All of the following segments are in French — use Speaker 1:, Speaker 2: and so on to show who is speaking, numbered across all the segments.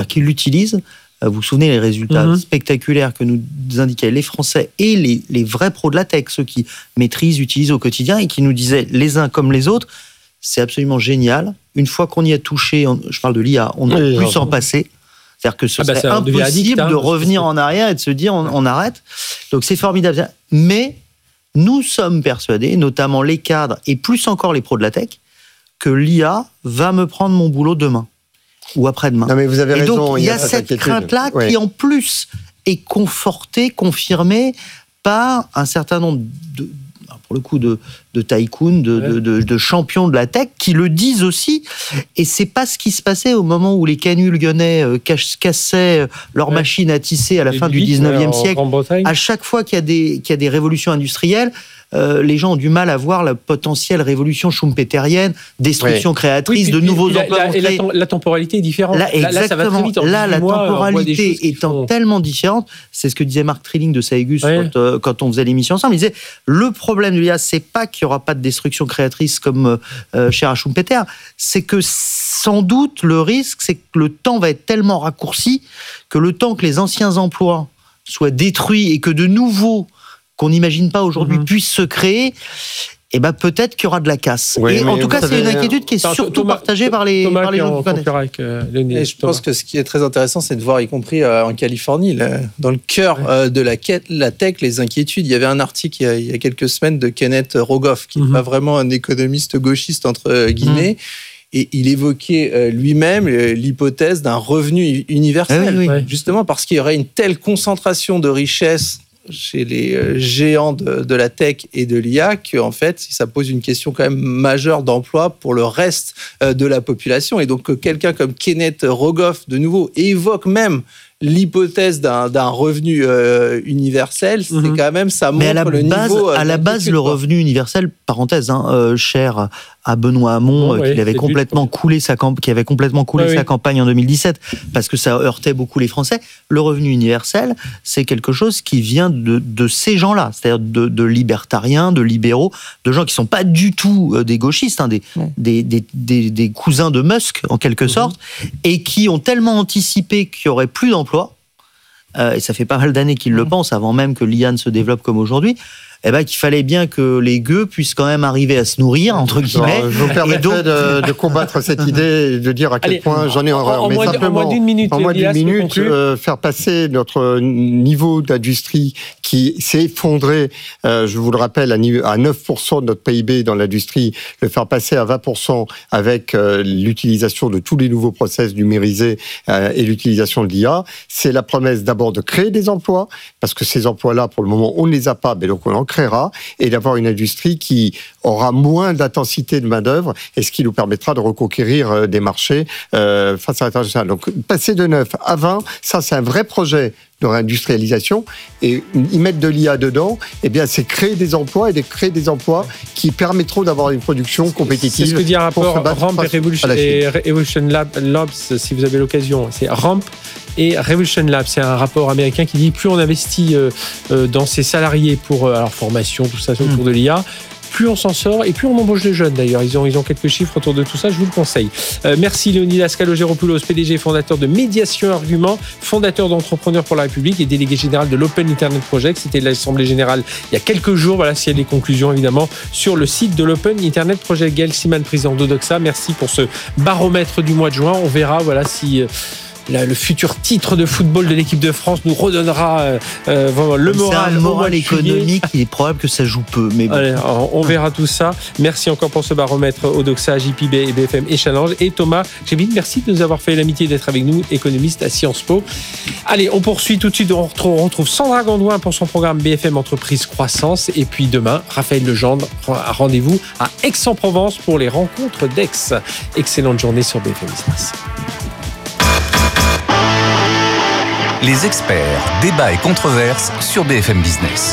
Speaker 1: qui l'utilisent. Vous vous souvenez les résultats spectaculaires que nous indiquaient les Français et les vrais pros de la tech, ceux qui maîtrisent, utilisent au quotidien et qui nous disaient les uns comme les autres, c'est absolument génial. Une fois qu'on y a touché, je parle de l'IA, on ne peut plus s'en passer. C'est-à-dire que ce serait impossible de revenir en arrière et de se dire on arrête. Donc c'est formidable. Mais nous sommes persuadés, notamment les cadres et plus encore les pros de la tech, que l'IA va me prendre mon boulot demain. Ou après-demain.
Speaker 2: Non, mais vous avez raison.
Speaker 1: Donc, il y a cette crainte-là qui, en plus, est confortée, confirmée par un certain nombre pour le coup, de tycoons, de champions de la tech, qui le disent aussi. Et c'est pas ce qui se passait au moment où les canuts lyonnais cassaient leurs machines à tisser à la fin du 19e siècle. À chaque fois qu'il y a des révolutions industrielles, les gens ont du mal à voir la potentielle révolution schumpeterienne, destruction créatrice, de nouveaux emplois.
Speaker 3: Et la temporalité est différente.
Speaker 1: Là, ça va très vite. Là, la temporalité étant tellement différente, c'est ce que disait Marc Trilling de Saegus quand on faisait l'émission ensemble. Il disait, le problème de l'IA, c'est pas qu'il n'y aura pas de destruction créatrice comme cher à Schumpeter, c'est que sans doute, le risque, c'est que le temps va être tellement raccourci que le temps que les anciens emplois soient détruits et que de nouveaux qu'on n'imagine pas aujourd'hui puissent se créer, et ben peut-être qu'il y aura de la casse. Oui, et en tout cas, c'est une inquiétude qui est surtout partagée par les gens qui connaissent.
Speaker 4: Et je pense que ce qui est très intéressant, c'est de voir, y compris en Californie, dans le cœur de la tech, les inquiétudes. Il y avait un article il y a quelques semaines de Kenneth Rogoff, qui n'est pas vraiment un économiste gauchiste, entre guillemets, et il évoquait lui-même l'hypothèse d'un revenu universel, justement parce qu'il y aurait une telle concentration de richesses chez les géants de la tech et de l'IA qu'en fait, ça pose une question quand même majeure d'emploi pour le reste de la population. Et donc, quelqu'un comme Kenneth Rogoff, de nouveau, évoque même l'hypothèse d'un revenu universel, c'est quand même, ça montre le niveau...
Speaker 1: à la base, le revenu universel, parenthèse, cher à Benoît Hamon, qui avait complètement coulé sa campagne en 2017, parce que ça heurtait beaucoup les Français. Le revenu universel, c'est quelque chose qui vient de ces gens-là, c'est-à-dire de libertariens, de libéraux, de gens qui sont pas du tout des gauchistes, des cousins de Musk, en quelque sorte, et qui ont tellement anticipé qu'il y aurait plus d'emplois, et ça fait pas mal d'années qu'ils le pensent, avant même que l'IA ne se développe comme aujourd'hui, qu'il fallait bien que les gueux puissent quand même arriver à se nourrir, entre guillemets.
Speaker 2: Je vous permettrai de combattre cette idée et de dire à quel point j'en ai horreur. Mais simplement, en moins d'une minute, faire passer notre niveau d'industrie qui s'est effondré, je vous le rappelle, à 9% de notre PIB dans l'industrie, le faire passer à 20% avec l'utilisation de tous les nouveaux process numérisés et l'utilisation de l'IA, c'est la promesse d'abord de créer des emplois, parce que ces emplois-là, pour le moment, on ne les a pas, mais donc on en créera, et d'avoir une industrie qui aura moins d'intensité de main-d'œuvre, et ce qui nous permettra de reconquérir des marchés face à l'international. Donc, passer de 9 à 20, ça, c'est un vrai projet de réindustrialisation, et y mettre de l'IA dedans, c'est créer des emplois, et créer des emplois qui permettront d'avoir une production compétitive.
Speaker 3: C'est ce que dit un rapport Ramp et Revolution Labs, si vous avez l'occasion. C'est Ramp et Revolution Labs, c'est un rapport américain qui dit plus on investit dans ses salariés pour leur formation, tout ça autour de l'IA, plus on s'en sort et plus on embauche de jeunes d'ailleurs. Ils ont quelques chiffres autour de tout ça, je vous le conseille. Merci Léonidas Kalogeropoulos, PDG et fondateur de Médiation Argument, fondateur d'Entrepreneurs pour la République et délégué général de l'Open Internet Project. C'était l'Assemblée Générale il y a quelques jours. Voilà, s'il y a des conclusions évidemment sur le site de l'Open Internet Project. Gaël Siman, président d'Odoxa, merci pour ce baromètre du mois de juin. On verra si... le futur titre de football de l'équipe de France nous redonnera le moral.
Speaker 1: C'est un moral économique, il est probable que ça joue peu. Mais bon.
Speaker 3: Allez, on verra tout ça. Merci encore pour ce baromètre Odoxa, JPB et BFM et Challenge. Et Thomas Gévin, merci de nous avoir fait l'amitié d'être avec nous, économiste à Sciences Po. Allez, on poursuit tout de suite. On retrouve Sandra Gondouin pour son programme BFM Entreprise Croissance. Et puis demain, Raphaël Legendre, rendez-vous à Aix-en-Provence pour les rencontres d'Aix. Excellente journée sur BFM Business.
Speaker 5: Les experts, débats et controverses sur BFM Business.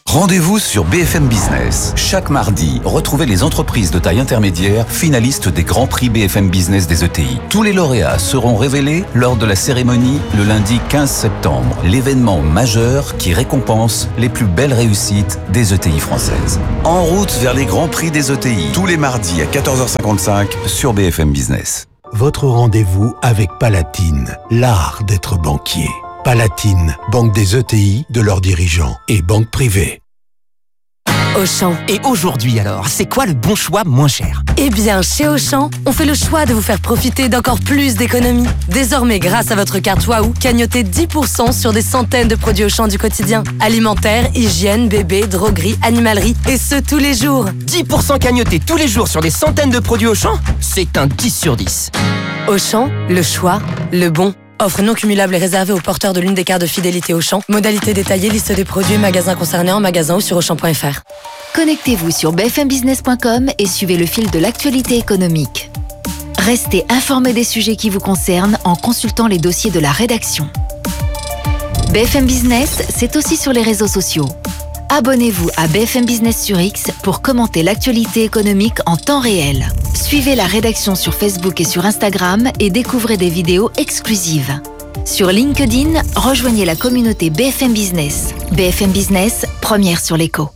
Speaker 5: Rendez-vous sur BFM Business. Chaque mardi, retrouvez les entreprises de taille intermédiaire finalistes des Grands Prix BFM Business des ETI. Tous les lauréats seront révélés lors de la cérémonie le lundi 15 septembre. L'événement majeur qui récompense les plus belles réussites des ETI françaises. En route vers les Grands Prix des ETI. Tous les mardis à 14h55 sur BFM Business.
Speaker 6: Votre rendez-vous avec Palatine, l'art d'être banquier. Palatine, banque des ETI, de leurs dirigeants et banque privée.
Speaker 7: Auchan.
Speaker 8: Et aujourd'hui alors, c'est quoi le bon choix moins cher ?
Speaker 7: Eh bien, chez Auchan, on fait le choix de vous faire profiter d'encore plus d'économies. Désormais, grâce à votre carte Waouh, cagnotez 10% sur des centaines de produits Auchan du quotidien. Alimentaire, hygiène, bébé, droguerie, animalerie, et ce tous les jours.
Speaker 8: 10% cagnotés tous les jours sur des centaines de produits Auchan ? C'est un 10 sur 10.
Speaker 7: Auchan, le choix, le bon. Offre non cumulable et réservée aux porteurs de l'une des cartes de fidélité Auchan. Modalité détaillée, liste des produits, magasins concernés en magasin ou sur Auchan.fr.
Speaker 9: Connectez-vous sur bfmbusiness.com et suivez le fil de l'actualité économique. Restez informés des sujets qui vous concernent en consultant les dossiers de la rédaction. BFM Business, c'est aussi sur les réseaux sociaux. Abonnez-vous à BFM Business sur X pour commenter l'actualité économique en temps réel. Suivez la rédaction sur Facebook et sur Instagram et découvrez des vidéos exclusives. Sur LinkedIn, rejoignez la communauté BFM Business. BFM Business, première sur l'écho.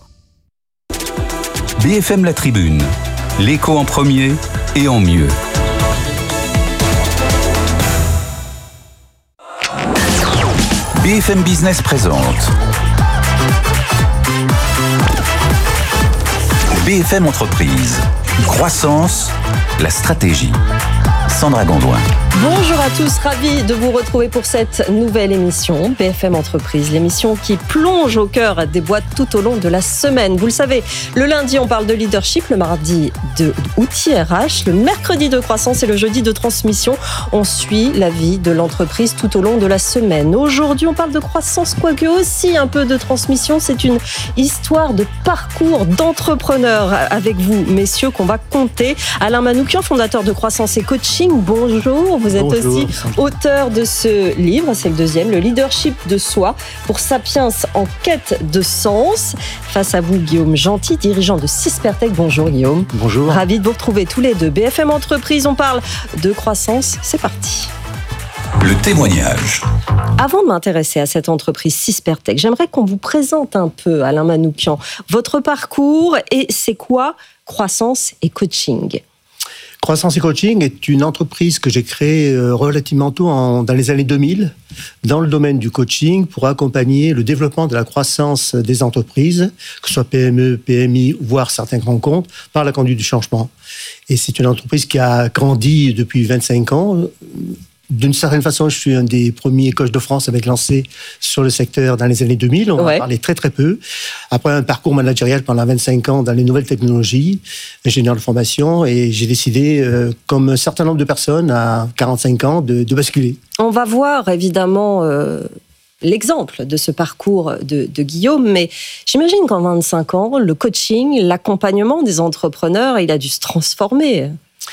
Speaker 5: BFM La Tribune, l'écho en premier et en mieux. BFM Business présente BFM Entreprise, croissance, la stratégie. Sandra Gondouin.
Speaker 10: Bonjour à tous, ravi de vous retrouver pour cette nouvelle émission BFM Entreprise, l'émission qui plonge au cœur des boîtes tout au long de la semaine. Vous le savez, le lundi on parle de leadership, le mardi de outils RH, le mercredi de croissance et le jeudi de transmission. On suit la vie de l'entreprise tout au long de la semaine. Aujourd'hui on parle de croissance, quoique aussi un peu de transmission. C'est une histoire de parcours d'entrepreneur avec vous, messieurs, qu'on va compter. Alain Manoukian, fondateur de Croissance et Coaching. Bonjour, vous êtes aussi auteur de ce livre, c'est le deuxième, le leadership de soi pour Sapiens en quête de sens. Face à vous, Guillaume Gentil, dirigeant de Sispertech. Bonjour Guillaume.
Speaker 2: Bonjour.
Speaker 10: Ravi de vous retrouver tous les deux. BFM Entreprise, on parle de croissance, c'est parti.
Speaker 5: Le témoignage.
Speaker 10: Avant de m'intéresser à cette entreprise Sispertech, j'aimerais qu'on vous présente un peu, Alain Manoukian, votre parcours et c'est quoi Croissance et Coaching ?
Speaker 2: Croissance et Coaching est une entreprise que j'ai créée relativement tôt dans les années 2000 dans le domaine du coaching pour accompagner le développement de la croissance des entreprises, que ce soit PME, PMI, voire certains grands comptes, par la conduite du changement. Et c'est une entreprise qui a grandi depuis 25 ans. D'une certaine façon, je suis un des premiers coachs de France à être lancé sur le secteur dans les années 2000. On en parlait très très peu. Après un parcours managérial pendant 25 ans dans les nouvelles technologies, ingénieur de formation, et j'ai décidé, comme un certain nombre de personnes à 45 ans, de basculer.
Speaker 10: On va voir évidemment l'exemple de ce parcours de Guillaume, mais j'imagine qu'en 25 ans, le coaching, l'accompagnement des entrepreneurs, il a dû se transformer.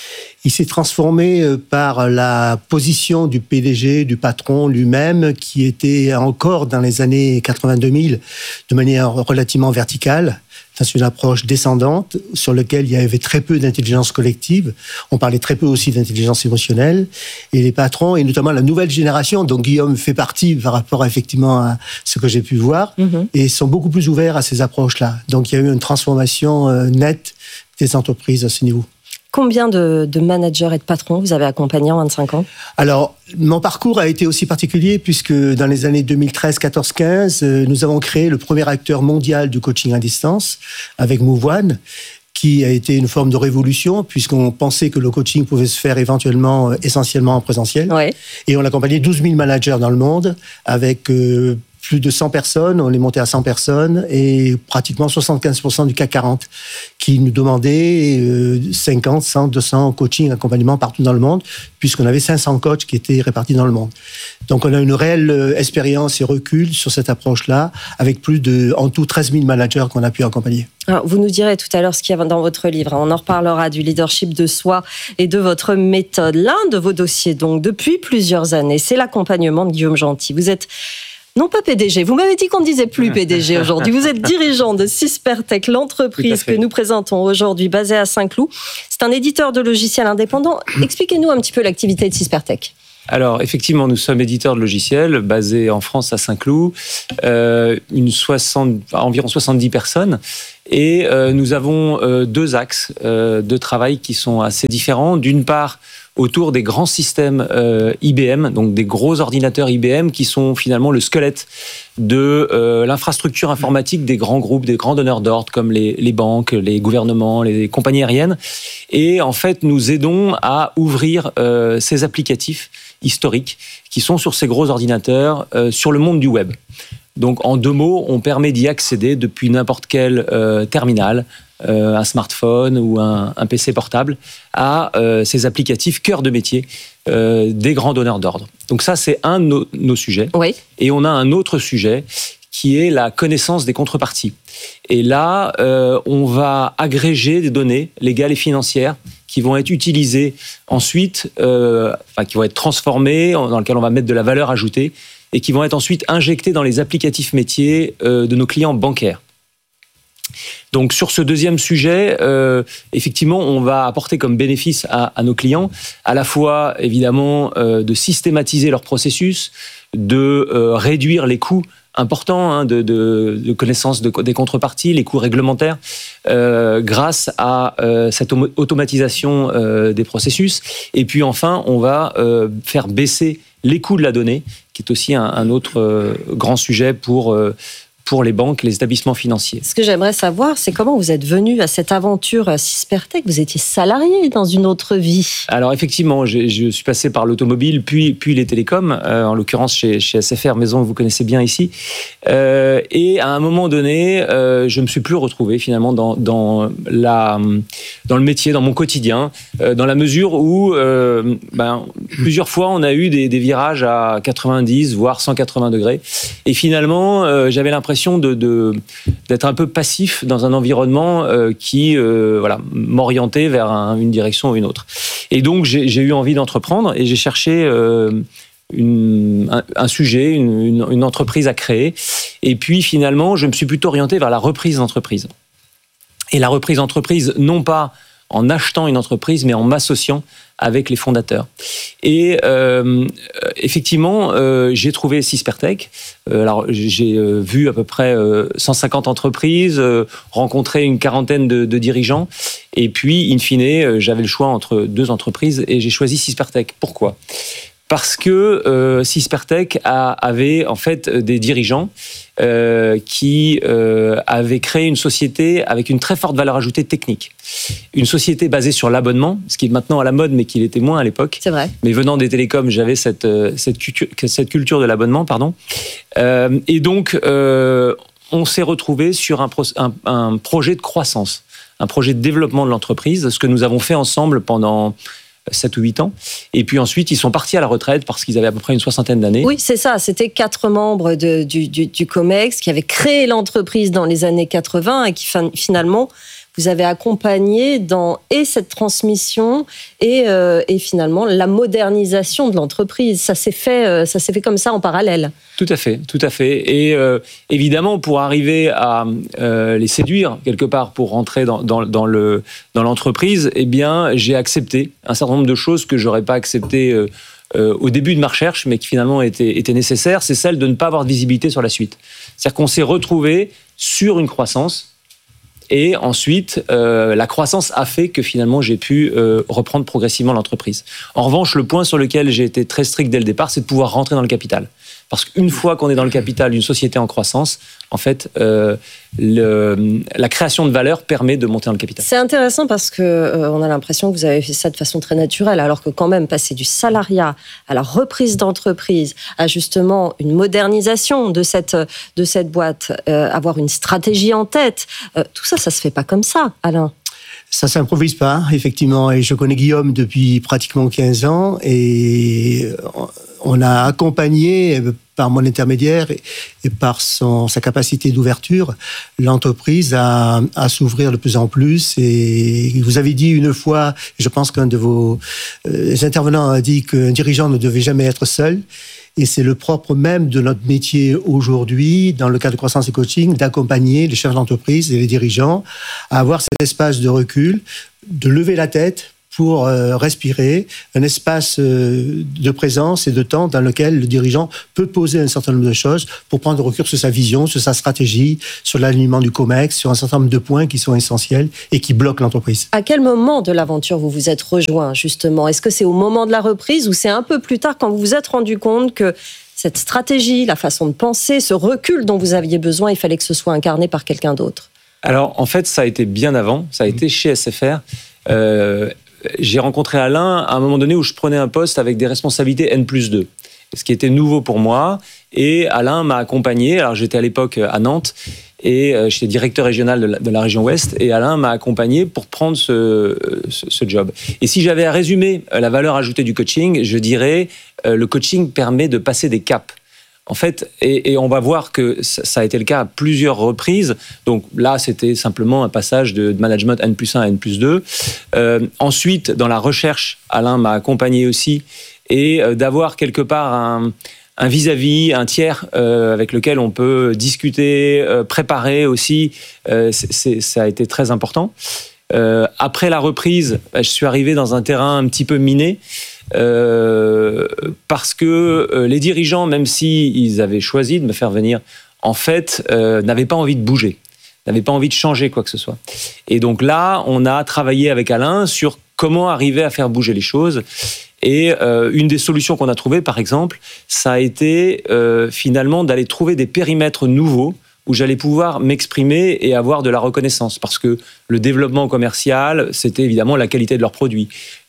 Speaker 2: Il s'est transformé par la position du PDG, du patron lui-même, qui était encore dans les années 80-2000 de manière relativement verticale. C'est une approche descendante sur laquelle il y avait très peu d'intelligence collective. On parlait très peu aussi d'intelligence émotionnelle. Et les patrons, et notamment la nouvelle génération, dont Guillaume fait partie par rapport effectivement à ce que j'ai pu voir, et sont beaucoup plus ouverts à ces approches-là. Donc il y a eu une transformation nette des entreprises à ce niveau.
Speaker 10: Combien de managers et de patrons vous avez accompagnés en 25 ans ?
Speaker 2: Alors, mon parcours a été aussi particulier puisque dans les années 2013, 14, 15, nous avons créé le premier acteur mondial du coaching à distance avec Move One, qui a été une forme de révolution puisqu'on pensait que le coaching pouvait se faire éventuellement essentiellement en présentiel.
Speaker 10: Ouais.
Speaker 2: Et on a accompagné 12 000 managers dans le monde avec plus de 100 personnes, on les montait à 100 personnes et pratiquement 75% du CAC 40 qui nous demandaient 50, 100, 200 coaching, accompagnement partout dans le monde puisqu'on avait 500 coachs qui étaient répartis dans le monde. Donc on a une réelle expérience et recul sur cette approche-là avec plus de, en tout, 13 000 managers qu'on a pu accompagner.
Speaker 10: Alors, vous nous direz tout à l'heure ce qu'il y a dans votre livre. On en reparlera du leadership de soi et de votre méthode. L'un de vos dossiers, donc, depuis plusieurs années, c'est l'accompagnement de Guillaume Gentil. Vous êtes Non, pas PDG. Vous m'avez dit qu'on ne disait plus PDG aujourd'hui. Vous êtes dirigeant de Syspertech, l'entreprise que nous présentons aujourd'hui, basée à Saint-Cloud. C'est un éditeur de logiciels indépendant. Expliquez-nous un petit peu l'activité de Syspertech.
Speaker 11: Alors, effectivement, nous sommes éditeurs de logiciels basés en France à Saint-Cloud, environ 70 personnes. Et nous avons deux axes de travail qui sont assez différents. D'une part, autour des grands systèmes IBM, donc des gros ordinateurs IBM qui sont finalement le squelette de l'infrastructure informatique des grands groupes, des grands donneurs d'ordre comme les banques, les gouvernements, les compagnies aériennes. Et en fait, nous aidons à ouvrir ces applicatifs historiques qui sont sur ces gros ordinateurs sur le monde du web. Donc, en deux mots, on permet d'y accéder depuis n'importe quel terminal, un smartphone ou un PC portable, à ces applicatifs cœur de métier des grands donneurs d'ordre. Donc ça, c'est un de nos sujets.
Speaker 10: Oui.
Speaker 11: Et on a un autre sujet qui est la connaissance des contreparties. Et là, on va agréger des données légales et financières qui vont être utilisées ensuite, qui vont être transformées, dans lesquelles on va mettre de la valeur ajoutée, et qui vont être ensuite injectés dans les applicatifs métiers de nos clients bancaires. Donc sur ce deuxième sujet, effectivement, on va apporter comme bénéfice à nos clients à la fois, évidemment, de systématiser leur processus, de réduire les coûts importants de connaissance des contreparties, les coûts réglementaires, grâce à cette automatisation des processus. Et puis enfin, on va faire baisser les coûts de la donnée, qui est aussi un autre grand sujet pour les banques, les établissements financiers.
Speaker 10: Ce que j'aimerais savoir, c'est comment vous êtes venu à cette aventure Syspertech. Vous étiez salarié dans une autre vie. Alors
Speaker 11: effectivement, je suis passé par l'automobile, puis les télécoms, en l'occurrence chez SFR, maison que vous connaissez bien ici. Et à un moment donné, je me suis plus retrouvé finalement dans le métier, dans mon quotidien, dans la mesure où plusieurs fois on a eu des virages à 90 voire 180 degrés. Et finalement, j'avais l'impression d'être un peu passif dans un environnement qui m'orientait vers une direction ou une autre. Et donc j'ai eu envie d'entreprendre et j'ai cherché un sujet, une entreprise à créer. Et puis finalement, je me suis plutôt orienté vers la reprise d'entreprise. Et la reprise d'entreprise, non pas en achetant une entreprise, mais en m'associant avec les fondateurs. Et effectivement, j'ai trouvé Syspertech. Alors, j'ai vu à peu près 150 entreprises, rencontré une quarantaine de dirigeants. Et puis, in fine, j'avais le choix entre deux entreprises et j'ai choisi Syspertech. Pourquoi ? Parce que Syspertech avait en fait des dirigeants qui avaient créé une société avec une très forte valeur ajoutée technique. Une société basée sur l'abonnement, ce qui est maintenant à la mode, mais qui l'était moins à l'époque.
Speaker 10: C'est vrai.
Speaker 11: Mais venant des télécoms, j'avais cette culture de l'abonnement, pardon. Et donc, on s'est retrouvé sur un projet de croissance, un projet de développement de l'entreprise, ce que nous avons fait ensemble pendant 7 ou 8 ans. Et puis ensuite, ils sont partis à la retraite parce qu'ils avaient à peu près une soixantaine d'années.
Speaker 10: Oui, c'est ça. C'était 4 membres du COMEX qui avaient créé l'entreprise dans les années 80 et qui finalement vous avez accompagné dans cette transmission et finalement la modernisation de l'entreprise. Ça s'est fait comme ça en parallèle.
Speaker 11: Tout à fait. Et évidemment, pour arriver à les séduire quelque part pour rentrer dans l'entreprise, eh bien, j'ai accepté un certain nombre de choses que j'aurais pas acceptées au début de ma recherche, mais qui finalement étaient nécessaires. C'est celle de ne pas avoir de visibilité sur la suite. C'est-à-dire qu'on s'est retrouvé sur une croissance. Et ensuite, la croissance a fait que finalement, j'ai pu reprendre progressivement l'entreprise. En revanche, le point sur lequel j'ai été très strict dès le départ, c'est de pouvoir rentrer dans le capital. Parce qu'une fois qu'on est dans le capital d'une société en croissance, en fait, la création de valeur permet de monter dans le capital.
Speaker 10: C'est intéressant parce qu'on a l'impression que vous avez fait ça de façon très naturelle, alors que quand même, passer du salariat à la reprise d'entreprise, à justement une modernisation de cette boîte, avoir une stratégie en tête, tout ça se fait pas comme ça, Alain.
Speaker 12: Ça s'improvise pas, effectivement. Et je connais Guillaume depuis pratiquement 15 ans et on a accompagné, par mon intermédiaire et par sa capacité d'ouverture, l'entreprise à s'ouvrir de plus en plus. Et vous avez dit une fois, je pense qu'un de vos intervenants a dit qu'un dirigeant ne devait jamais être seul. Et c'est le propre même de notre métier aujourd'hui, dans le cadre de croissance et coaching, d'accompagner les chefs d'entreprise et les dirigeants à avoir cet espace de recul, de lever la tête pour respirer, un espace de présence et de temps dans lequel le dirigeant peut poser un certain nombre de choses pour prendre recul sur sa vision, sur sa stratégie, sur l'alignement du COMEX, sur un certain nombre de points qui sont essentiels et qui bloquent l'entreprise.
Speaker 10: À quel moment de l'aventure vous vous êtes rejoint, justement ? Est-ce que c'est au moment de la reprise ou c'est un peu plus tard quand vous vous êtes rendu compte que cette stratégie, la façon de penser, ce recul dont vous aviez besoin, il fallait que ce soit incarné par quelqu'un d'autre ?
Speaker 11: Alors, en fait, ça a été bien avant. Ça a été chez SFR. J'ai rencontré Alain à un moment donné où je prenais un poste avec des responsabilités N+2, ce qui était nouveau pour moi. Et Alain m'a accompagné. Alors, j'étais à l'époque à Nantes et j'étais directeur régional de la région Ouest. Et Alain m'a accompagné pour prendre ce job. Et si j'avais à résumer la valeur ajoutée du coaching, je dirais le coaching permet de passer des caps. En fait, et on va voir que ça a été le cas à plusieurs reprises. Donc là, c'était simplement un passage de management N+1 à N+2. Ensuite, dans la recherche, Alain m'a accompagné aussi. Et d'avoir quelque part un vis-à-vis, un tiers avec lequel on peut discuter, préparer aussi, ça a été très important. Après la reprise, je suis arrivé dans un terrain un petit peu miné. Parce que les dirigeants, même s'ils avaient choisi de me faire venir, en fait, n'avaient pas envie de bouger, n'avaient pas envie de changer quoi que ce soit. Et donc là, on a travaillé avec Alain sur comment arriver à faire bouger les choses. Et une des solutions qu'on a trouvées, par exemple, ça a été finalement d'aller trouver des périmètres nouveaux où j'allais pouvoir m'exprimer et avoir de la reconnaissance. Parce que le développement commercial, c'était évidemment la qualité de leurs produits.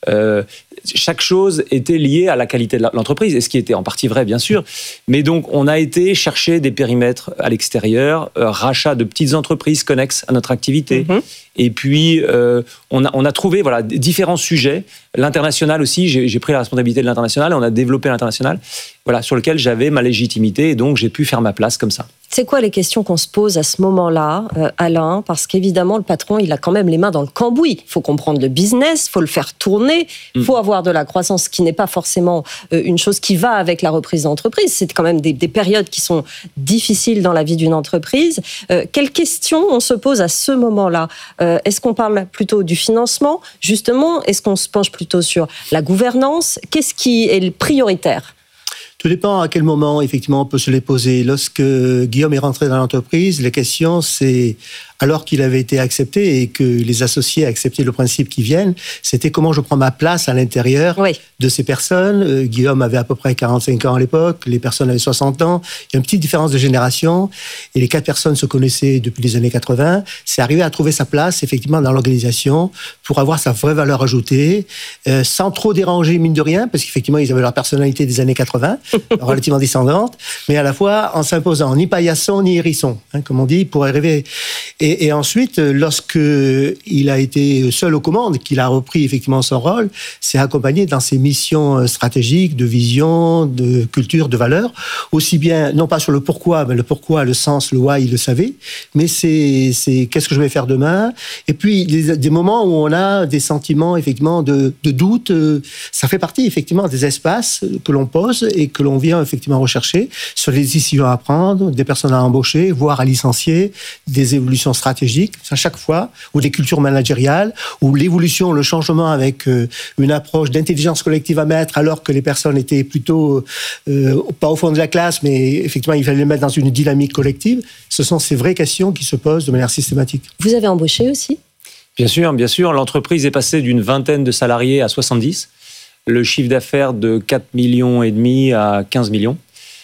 Speaker 11: Chaque chose était liée à la qualité de l'entreprise, et ce qui était en partie vrai, bien sûr. Mais donc, on a été chercher des périmètres à l'extérieur, rachat de petites entreprises connexes à notre activité. Et puis, on a trouvé différents sujets. L'international aussi, j'ai pris la responsabilité de l'international, et on a développé l'international, sur lequel j'avais ma légitimité, et donc j'ai pu faire ma place comme ça.
Speaker 10: C'est quoi les questions qu'on se pose à ce moment-là, Alain ? Parce qu'évidemment, le patron, il a quand même les mains dans le cambouis. Il faut comprendre le business, il faut le faire tourner, il faut avoir de la croissance, qui n'est pas forcément une chose qui va avec la reprise d'entreprise. C'est quand même des périodes qui sont difficiles dans la vie d'une entreprise. Quelles questions on se pose à ce moment-là ? Est-ce qu'on parle plutôt du financement, justement ? Est-ce qu'on se penche plutôt sur la gouvernance ? Qu'est-ce qui est prioritaire ?
Speaker 12: Tout dépend à quel moment, effectivement, on peut se les poser. Lorsque Guillaume est rentré dans l'entreprise, la question, c'est, alors qu'il avait été accepté et que les associés acceptaient le principe qu'ils viennent, c'était comment je prends ma place à l'intérieur de ces personnes. Guillaume avait à peu près 45 ans à l'époque, les personnes avaient 60 ans. Il y a une petite différence de génération et les 4 personnes se connaissaient depuis les années 80. C'est arrivé à trouver sa place, effectivement, dans l'organisation pour avoir sa vraie valeur ajoutée, sans trop déranger, mine de rien, parce qu'effectivement, ils avaient leur personnalité des années 80, relativement descendante, mais à la fois en s'imposant ni paillasson ni hérisson, comme on dit, pour arriver. Et ensuite, lorsque il a été seul aux commandes, qu'il a repris effectivement son rôle, c'est accompagné dans ses missions stratégiques, de vision, de culture, de valeur, aussi bien, non pas sur le pourquoi, mais le pourquoi, le sens, le why, il le savait, mais c'est qu'est-ce que je vais faire demain. Et puis, des moments où on a des sentiments, effectivement, de doute, ça fait partie, effectivement, des espaces que l'on pose et que l'on vient, effectivement, rechercher sur les décisions à prendre, des personnes à embaucher, voire à licencier, des évolutions stratégiques, à chaque fois, ou des cultures managériales, ou l'évolution, le changement avec une approche d'intelligence collective à mettre, alors que les personnes étaient plutôt, pas au fond de la classe, mais effectivement, il fallait les mettre dans une dynamique collective. Ce sont ces vraies questions qui se posent de manière systématique.
Speaker 10: Vous avez embauché aussi ?
Speaker 11: Bien sûr, bien sûr. L'entreprise est passée d'une vingtaine de salariés à 70. Le chiffre d'affaires de 4,5 millions à 15 millions.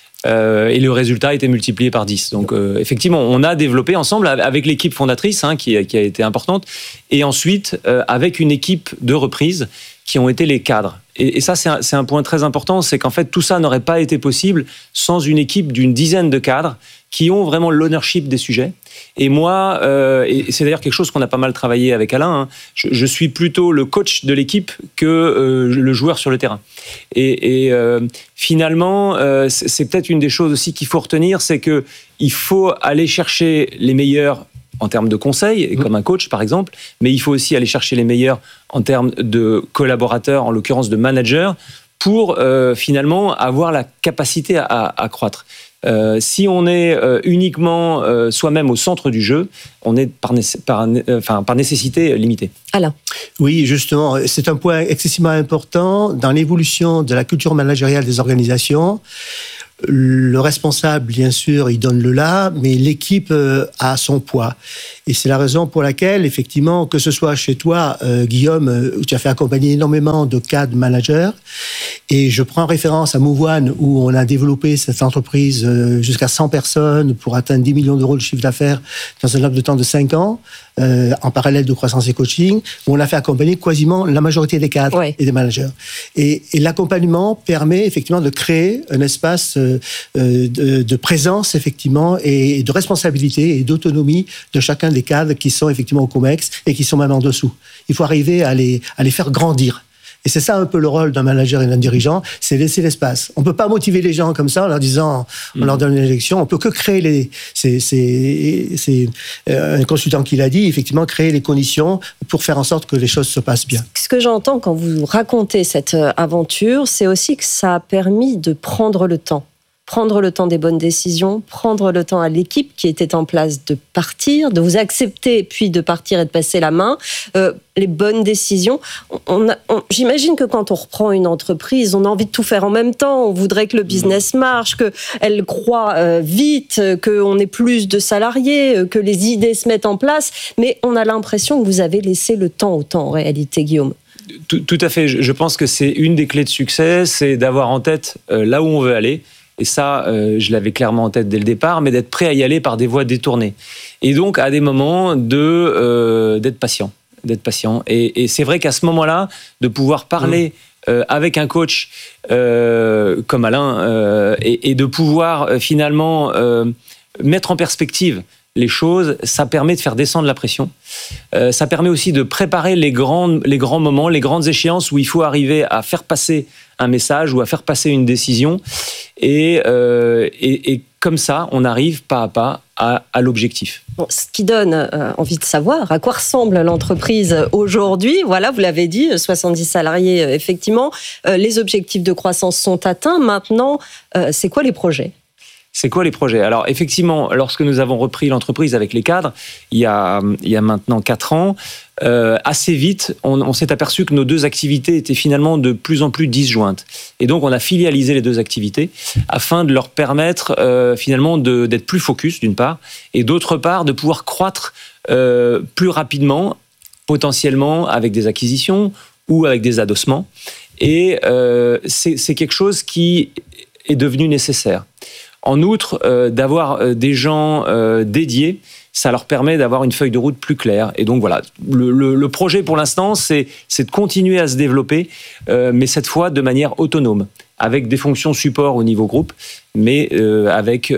Speaker 11: Et le résultat a été multiplié par 10. Donc, effectivement, on a développé ensemble avec l'équipe fondatrice, qui a été importante, et ensuite avec une équipe de reprise qui ont été les cadres. Et ça, c'est un point très important, c'est qu'en fait, tout ça n'aurait pas été possible sans une équipe d'une dizaine de cadres qui ont vraiment l'ownership des sujets. Et moi, et c'est d'ailleurs quelque chose qu'on a pas mal travaillé avec Alain, je suis plutôt le coach de l'équipe que le joueur sur le terrain. Et finalement, c'est peut-être une des choses aussi qu'il faut retenir, c'est qu'il faut aller chercher les meilleurs en termes de conseils, comme un coach par exemple, mais il faut aussi aller chercher les meilleurs en termes de collaborateurs, en l'occurrence de managers, pour finalement avoir la capacité à croître. Si on est uniquement soi-même au centre du jeu, on est par nécessité limité.
Speaker 10: Alain.
Speaker 12: Oui, justement, c'est un point excessivement important dans l'évolution de la culture managériale des organisations. Le responsable, bien sûr, il donne le là, mais l'équipe a son poids. Et c'est la raison pour laquelle, effectivement, que ce soit chez toi, Guillaume, où tu as fait accompagner énormément de cadres managers, et je prends référence à Mouvoine, où on a développé cette entreprise jusqu'à 100 personnes pour atteindre 10 millions d'euros de chiffre d'affaires dans un laps de temps de 5 ans, en parallèle de croissance et coaching, où on a fait accompagner quasiment la majorité des cadres et des managers. Et l'accompagnement permet effectivement de créer un espace de présence, effectivement, et de responsabilité et d'autonomie de chacun des cadres qui sont effectivement au COMEX et qui sont même en dessous. Il faut arriver à les faire grandir. Et c'est ça un peu le rôle d'un manager et d'un dirigeant, c'est laisser l'espace. On ne peut pas motiver les gens comme ça en leur disant, on leur donne une injection. On peut que créer c'est un consultant qui l'a dit, effectivement, créer les conditions pour faire en sorte que les choses se passent bien.
Speaker 10: Ce que j'entends quand vous racontez cette aventure, c'est aussi que ça a permis de prendre le temps. Prendre le temps des bonnes décisions, prendre le temps à l'équipe qui était en place de partir, de vous accepter, puis de partir et de passer la main. Les bonnes décisions. J'imagine que quand on reprend une entreprise, on a envie de tout faire en même temps. On voudrait que le business marche, qu'elle croît vite, qu'on ait plus de salariés, que les idées se mettent en place. Mais on a l'impression que vous avez laissé le temps au temps, en réalité, Guillaume.
Speaker 11: Tout à fait. Je pense que c'est une des clés de succès, c'est d'avoir en tête là où on veut aller. Et ça, je l'avais clairement en tête dès le départ, mais d'être prêt à y aller par des voies détournées. Et donc, à des moments, d'être patient. Et c'est vrai qu'à ce moment-là, de pouvoir parler avec un coach comme Alain et de pouvoir finalement mettre en perspective les choses, ça permet de faire descendre la pression. Ça permet aussi de préparer les grands moments, les grandes échéances où il faut arriver à faire passer un message ou à faire passer une décision. Et comme ça, on arrive pas à pas à l'objectif.
Speaker 10: Bon, ce qui donne envie de savoir à quoi ressemble l'entreprise aujourd'hui. Voilà, vous l'avez dit, 70 salariés, effectivement. Les objectifs de croissance sont atteints. Maintenant, c'est quoi les projets ?
Speaker 11: C'est quoi les projets ? Alors effectivement, lorsque nous avons repris l'entreprise avec les cadres, il y a maintenant 4 ans, assez vite, on s'est aperçu que nos deux activités étaient finalement de plus en plus disjointes. Et donc on a filialisé les deux activités afin de leur permettre finalement d'être plus focus d'une part, et d'autre part de pouvoir croître plus rapidement, potentiellement avec des acquisitions ou avec des adossements. Et c'est quelque chose qui est devenu nécessaire. En outre, d'avoir des gens dédiés, ça leur permet d'avoir une feuille de route plus claire. Et donc voilà, le projet pour l'instant, c'est de continuer à se développer, mais cette fois de manière autonome, avec des fonctions support au niveau groupe, mais avec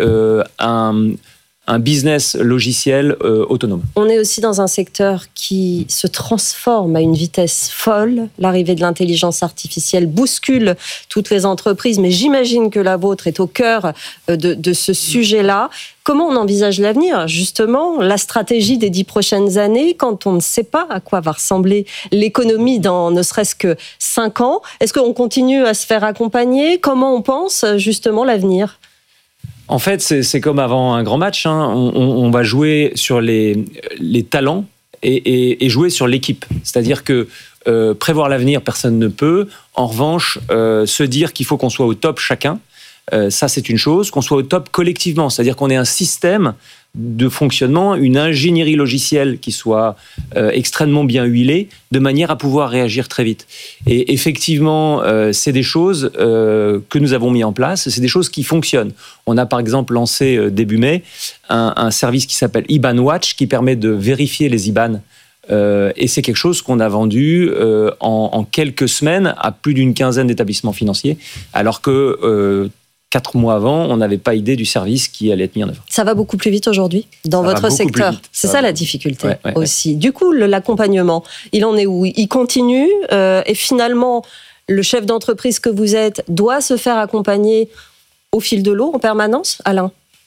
Speaker 11: un business logiciel autonome.
Speaker 10: On est aussi dans un secteur qui se transforme à une vitesse folle. L'arrivée de l'intelligence artificielle bouscule toutes les entreprises, mais j'imagine que la vôtre est au cœur de ce sujet-là. Comment on envisage l'avenir, justement, la stratégie des 10 prochaines années, quand on ne sait pas à quoi va ressembler l'économie dans ne serait-ce que 5 ans ? Est-ce qu'on continue à se faire accompagner ? Comment on pense, justement, l'avenir ?
Speaker 11: En fait, c'est comme avant un grand match. On va jouer sur les talents et jouer sur l'équipe. C'est-à-dire que prévoir l'avenir, personne ne peut. En revanche, se dire qu'il faut qu'on soit au top chacun, ça c'est une chose. Qu'on soit au top collectivement, c'est-à-dire qu'on ait un système de fonctionnement, une ingénierie logicielle qui soit extrêmement bien huilée, de manière à pouvoir réagir très vite. Et effectivement, c'est des choses que nous avons mis en place, c'est des choses qui fonctionnent. On a par exemple lancé début mai un service qui s'appelle IBAN Watch, qui permet de vérifier les IBAN. Et c'est quelque chose qu'on a vendu en quelques semaines à plus d'une quinzaine d'établissements financiers, alors que 4 mois avant, on n'avait pas idée du service qui allait être mis en œuvre.
Speaker 10: Ça va beaucoup plus vite aujourd'hui dans votre secteur. C'est ça la difficulté aussi. Du coup, l'accompagnement, il en est où ? Il continue et finalement, le chef d'entreprise que vous êtes doit se faire accompagner au fil de l'eau en permanence, Alain ?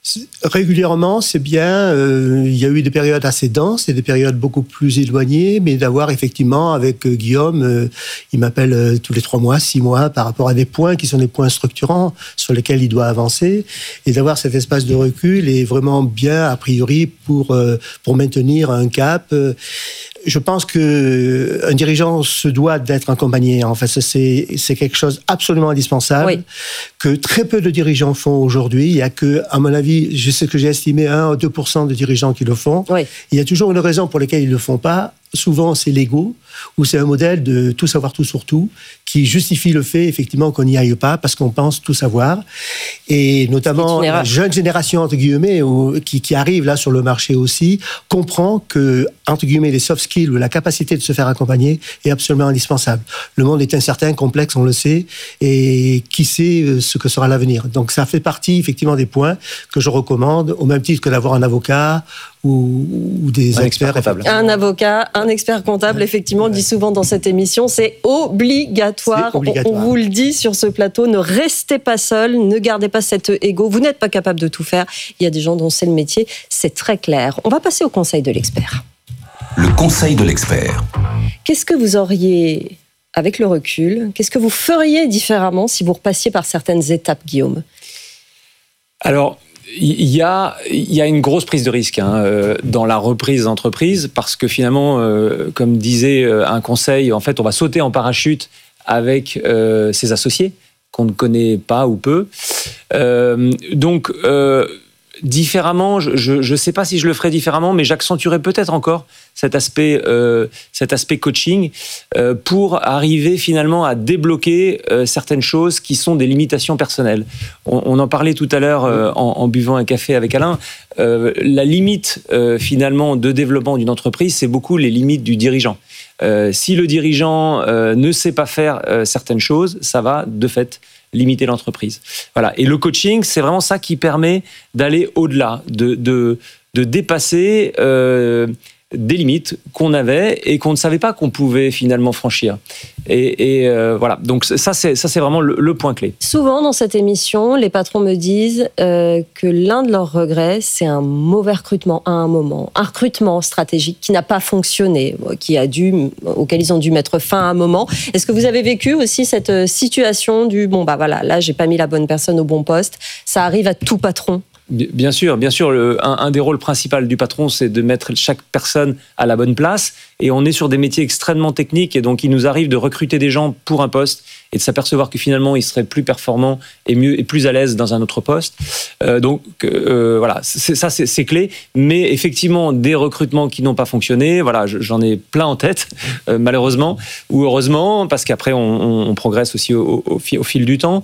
Speaker 12: Régulièrement, c'est bien. Il y a eu des périodes assez denses et des périodes beaucoup plus éloignées, mais d'avoir effectivement, avec Guillaume, il m'appelle tous les 3 mois, 6 mois, par rapport à des points qui sont des points structurants sur lesquels il doit avancer, et d'avoir cet espace de recul est vraiment bien, a priori, pour maintenir un cap. Je pense qu'un dirigeant se doit d'être accompagné. En fait, c'est quelque chose absolument indispensable, que très peu de dirigeants font aujourd'hui. Il y a que, à mon avis, je sais que j'ai estimé 1 ou 2% de dirigeants qui le font. Il y a toujours une raison pour laquelle ils ne le font pas. Souvent, c'est l'ego, ou c'est un modèle de tout savoir tout sur tout, qui justifie le fait, effectivement, qu'on n'y aille pas, parce qu'on pense tout savoir. Et notamment, la jeune génération, entre guillemets, qui arrive là sur le marché aussi, comprend que, entre guillemets, les soft skills ou la capacité de se faire accompagner est absolument indispensable. Le monde est incertain, complexe, on le sait, et qui sait ce que sera l'avenir. Donc, ça fait partie, effectivement, des points que je recommande, au même titre que d'avoir un avocat ou des experts comptables.
Speaker 10: Un avocat, un expert comptable, effectivement, on dit souvent dans cette émission, c'est obligatoire. On vous le dit sur ce plateau, ne restez pas seul, ne gardez pas cet ego. Vous n'êtes pas capable de tout faire. Il y a des gens dont c'est le métier, c'est très clair. On va passer au conseil de l'expert.
Speaker 5: Le conseil de l'expert.
Speaker 10: Qu'est-ce que vous auriez, avec le recul, qu'est-ce que vous feriez différemment si vous repassiez par certaines étapes, Guillaume ?
Speaker 11: Alors, il y a une grosse prise de risque dans la reprise d'entreprise, parce que finalement, comme disait un conseil, en fait, on va sauter en parachute avec ses associés qu'on ne connaît pas ou peu. Donc, différemment, je ne sais pas si je le ferais différemment, mais j'accentuerais peut-être encore cet aspect coaching pour arriver finalement à débloquer certaines choses qui sont des limitations personnelles. On en parlait tout à l'heure en buvant un café avec Alain. La limite finalement de développement d'une entreprise, c'est beaucoup les limites du dirigeant. Si le dirigeant ne sait pas faire certaines choses, ça va de fait limiter l'entreprise. Voilà. Et le coaching, c'est vraiment ça qui permet d'aller au-delà, de dépasser des limites qu'on avait et qu'on ne savait pas qu'on pouvait finalement franchir. Et voilà. Donc ça, c'est vraiment le point clé.
Speaker 10: Souvent dans cette émission, les patrons me disent que l'un de leurs regrets, c'est un mauvais recrutement à un moment, un recrutement stratégique qui n'a pas fonctionné, auquel ils ont dû mettre fin à un moment. Est-ce que vous avez vécu aussi cette situation du là j'ai pas mis la bonne personne au bon poste? Ça arrive à tout patron.
Speaker 11: Bien sûr. Un des rôles principaux du patron, c'est de mettre chaque personne à la bonne place. Et on est sur des métiers extrêmement techniques. Et donc, il nous arrive de recruter des gens pour un poste et de s'apercevoir que finalement, ils seraient plus performants et mieux et plus à l'aise dans un autre poste. Voilà, c'est clé. Mais effectivement, des recrutements qui n'ont pas fonctionné, voilà, j'en ai plein en tête, malheureusement ou heureusement, parce qu'après, on progresse aussi au fil du temps.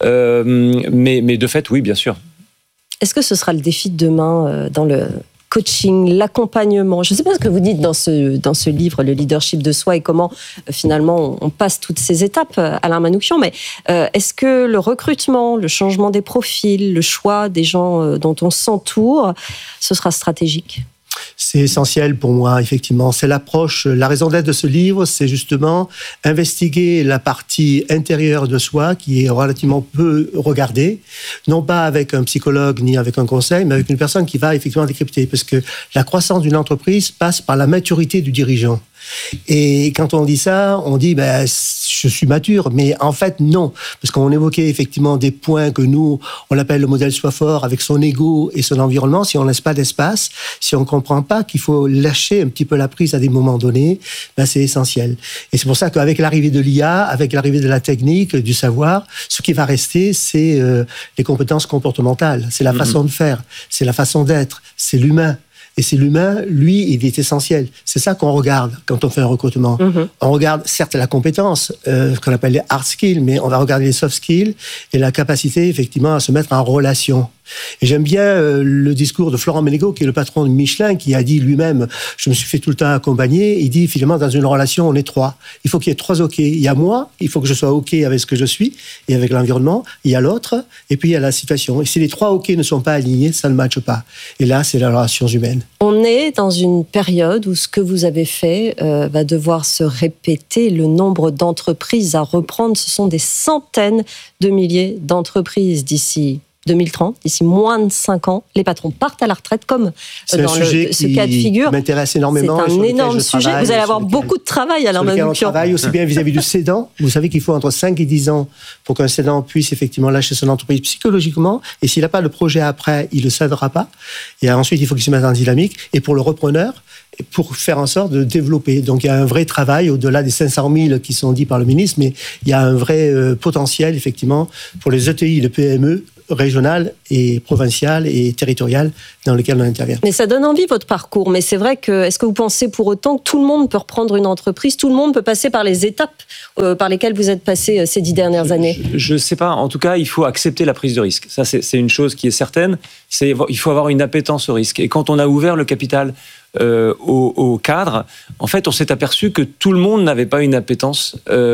Speaker 11: Mais de fait, oui, bien sûr.
Speaker 10: Est-ce que ce sera le défi de demain dans le coaching, l'accompagnement? Je ne sais pas ce que vous dites dans ce livre, Le leadership de soi, et comment finalement on passe toutes ces étapes, Alain Manouchian, mais est-ce que le recrutement, le changement des profils, le choix des gens dont on s'entoure, ce sera stratégique?
Speaker 12: C'est essentiel pour moi, effectivement. C'est l'approche, la raison d'être de ce livre, c'est justement investiguer la partie intérieure de soi qui est relativement peu regardée, non pas avec un psychologue ni avec un conseil, mais avec une personne qui va effectivement décrypter. Parce que la croissance d'une entreprise passe par la maturité du dirigeant. Et quand on dit ça, on dit je suis mature, mais en fait non, parce qu'on évoquait effectivement des points que nous on appelle le modèle soi fort, avec son ego et son environnement. Si on laisse pas d'espace, si on comprend pas qu'il faut lâcher un petit peu la prise à des moments donnés, c'est essentiel. Et c'est pour ça qu'avec l'arrivée de l'IA, avec l'arrivée de la technique, du savoir, ce qui va rester, c'est les compétences comportementales, c'est la façon de faire, c'est la façon d'être, c'est l'humain. Et c'est l'humain, lui, il est essentiel. C'est ça qu'on regarde quand on fait un recrutement. On regarde certes la compétence, qu'on appelle les hard skills, mais on va regarder les soft skills et la capacité, effectivement, à se mettre en relation. Et j'aime bien le discours de Florent Menegaux, qui est le patron de Michelin, qui a dit lui-même, je me suis fait tout le temps accompagner. Il dit, finalement, dans une relation, on est 3. Il faut qu'il y ait 3 OK. Il y a moi, il faut que je sois OK avec ce que je suis et avec l'environnement. Il y a l'autre, et puis il y a la situation. Et si les 3 OK ne sont pas alignés, ça ne matche pas. Et là, c'est la relation humaine.
Speaker 10: On est dans une période où ce que vous avez fait va devoir se répéter. Le nombre d'entreprises à reprendre, ce sont des centaines de milliers d'entreprises d'ici 2030, d'ici moins de 5 ans, les patrons partent à la retraite, comme dans ce cas de figure.
Speaker 12: M'intéresse énormément.
Speaker 10: C'est un énorme sujet. Vous allez avoir beaucoup de travail, Alain Manoukian.
Speaker 12: On travaille aussi bien vis-à-vis du cédant. Vous savez qu'il faut entre 5 et 10 ans pour qu'un cédant puisse effectivement lâcher son entreprise psychologiquement. Et s'il n'a pas le projet après, il ne le cédera pas. Et ensuite, il faut qu'il se mette en dynamique. Et pour le repreneur, pour faire en sorte de développer. Donc, il y a un vrai travail, au-delà des 500 000 qui sont dits par le ministre, mais il y a un vrai potentiel, effectivement, pour les ETI, les PME, régionales et provinciales et territoriales dans lesquelles on intervient.
Speaker 10: Mais ça donne envie, votre parcours. Mais c'est vrai que, est-ce que vous pensez pour autant que tout le monde peut reprendre une entreprise, tout le monde peut passer par les étapes par lesquelles vous êtes passé ces 10 dernières années ?
Speaker 11: Je ne sais pas. En tout cas, il faut accepter la prise de risque. Ça, c'est une chose qui est certaine. Il faut avoir une appétence au risque. Et quand on a ouvert le capital au cadre, en fait, on s'est aperçu que tout le monde n'avait pas une appétence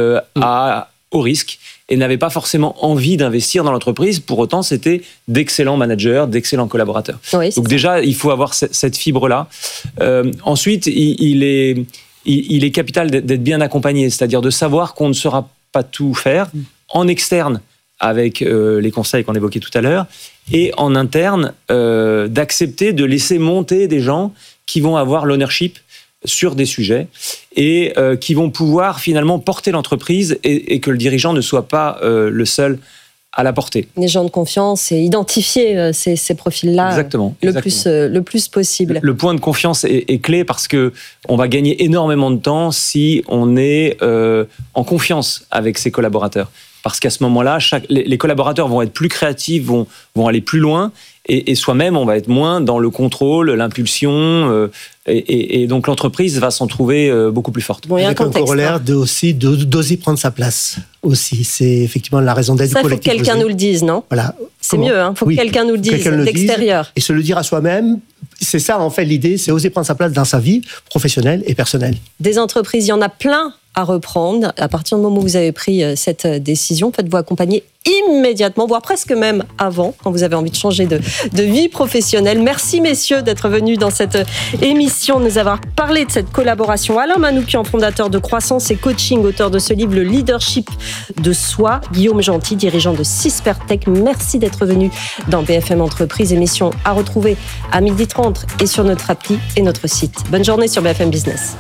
Speaker 11: au risque et n'avait pas forcément envie d'investir dans l'entreprise. Pour autant, c'était d'excellents managers, d'excellents collaborateurs.
Speaker 10: Oui,
Speaker 11: donc déjà, il faut avoir cette fibre-là. Ensuite, il est capital d'être bien accompagné, c'est-à-dire de savoir qu'on ne saura pas tout faire en externe avec les conseils qu'on évoquait tout à l'heure, et en interne, d'accepter de laisser monter des gens qui vont avoir l'ownership sur des sujets et qui vont pouvoir finalement porter l'entreprise et que le dirigeant ne soit pas le seul à la porter.
Speaker 10: Les gens de confiance et identifier ces profils-là
Speaker 11: exactement.
Speaker 10: Le plus possible.
Speaker 11: Le point de confiance est clé parce qu'on va gagner énormément de temps si on est en confiance avec ses collaborateurs. Parce qu'à ce moment-là, les collaborateurs vont être plus créatifs, vont aller plus loin, et soi-même, on va être moins dans le contrôle, l'impulsion, et donc l'entreprise va s'en trouver beaucoup plus forte.
Speaker 12: Bon, avec un corollaire d'oser prendre sa place aussi. C'est effectivement la raison d'être du collectif.
Speaker 10: Ça, il faut que quelqu'un nous le dise, non ?
Speaker 12: Voilà.
Speaker 10: C'est mieux, il faut que quelqu'un nous le dise d'extérieur.
Speaker 12: Et se le dire à soi-même, c'est ça en fait l'idée, c'est oser prendre sa place dans sa vie professionnelle et personnelle.
Speaker 10: Des entreprises, il y en a plein à reprendre. À partir du moment où vous avez pris cette décision, faites-vous accompagner immédiatement, voire presque même avant, quand vous avez envie de changer de vie professionnelle. Merci messieurs d'être venus dans cette émission, de nous avoir parlé de cette collaboration. Alain Manoukian, fondateur de Croissance et Coaching, auteur de ce livre Le Leadership de Soi. Guillaume Gentil, dirigeant de Sispertech. Merci d'être venu dans BFM Entreprise, émission à retrouver à 12h30 et sur notre appli et notre site. Bonne journée sur BFM Business.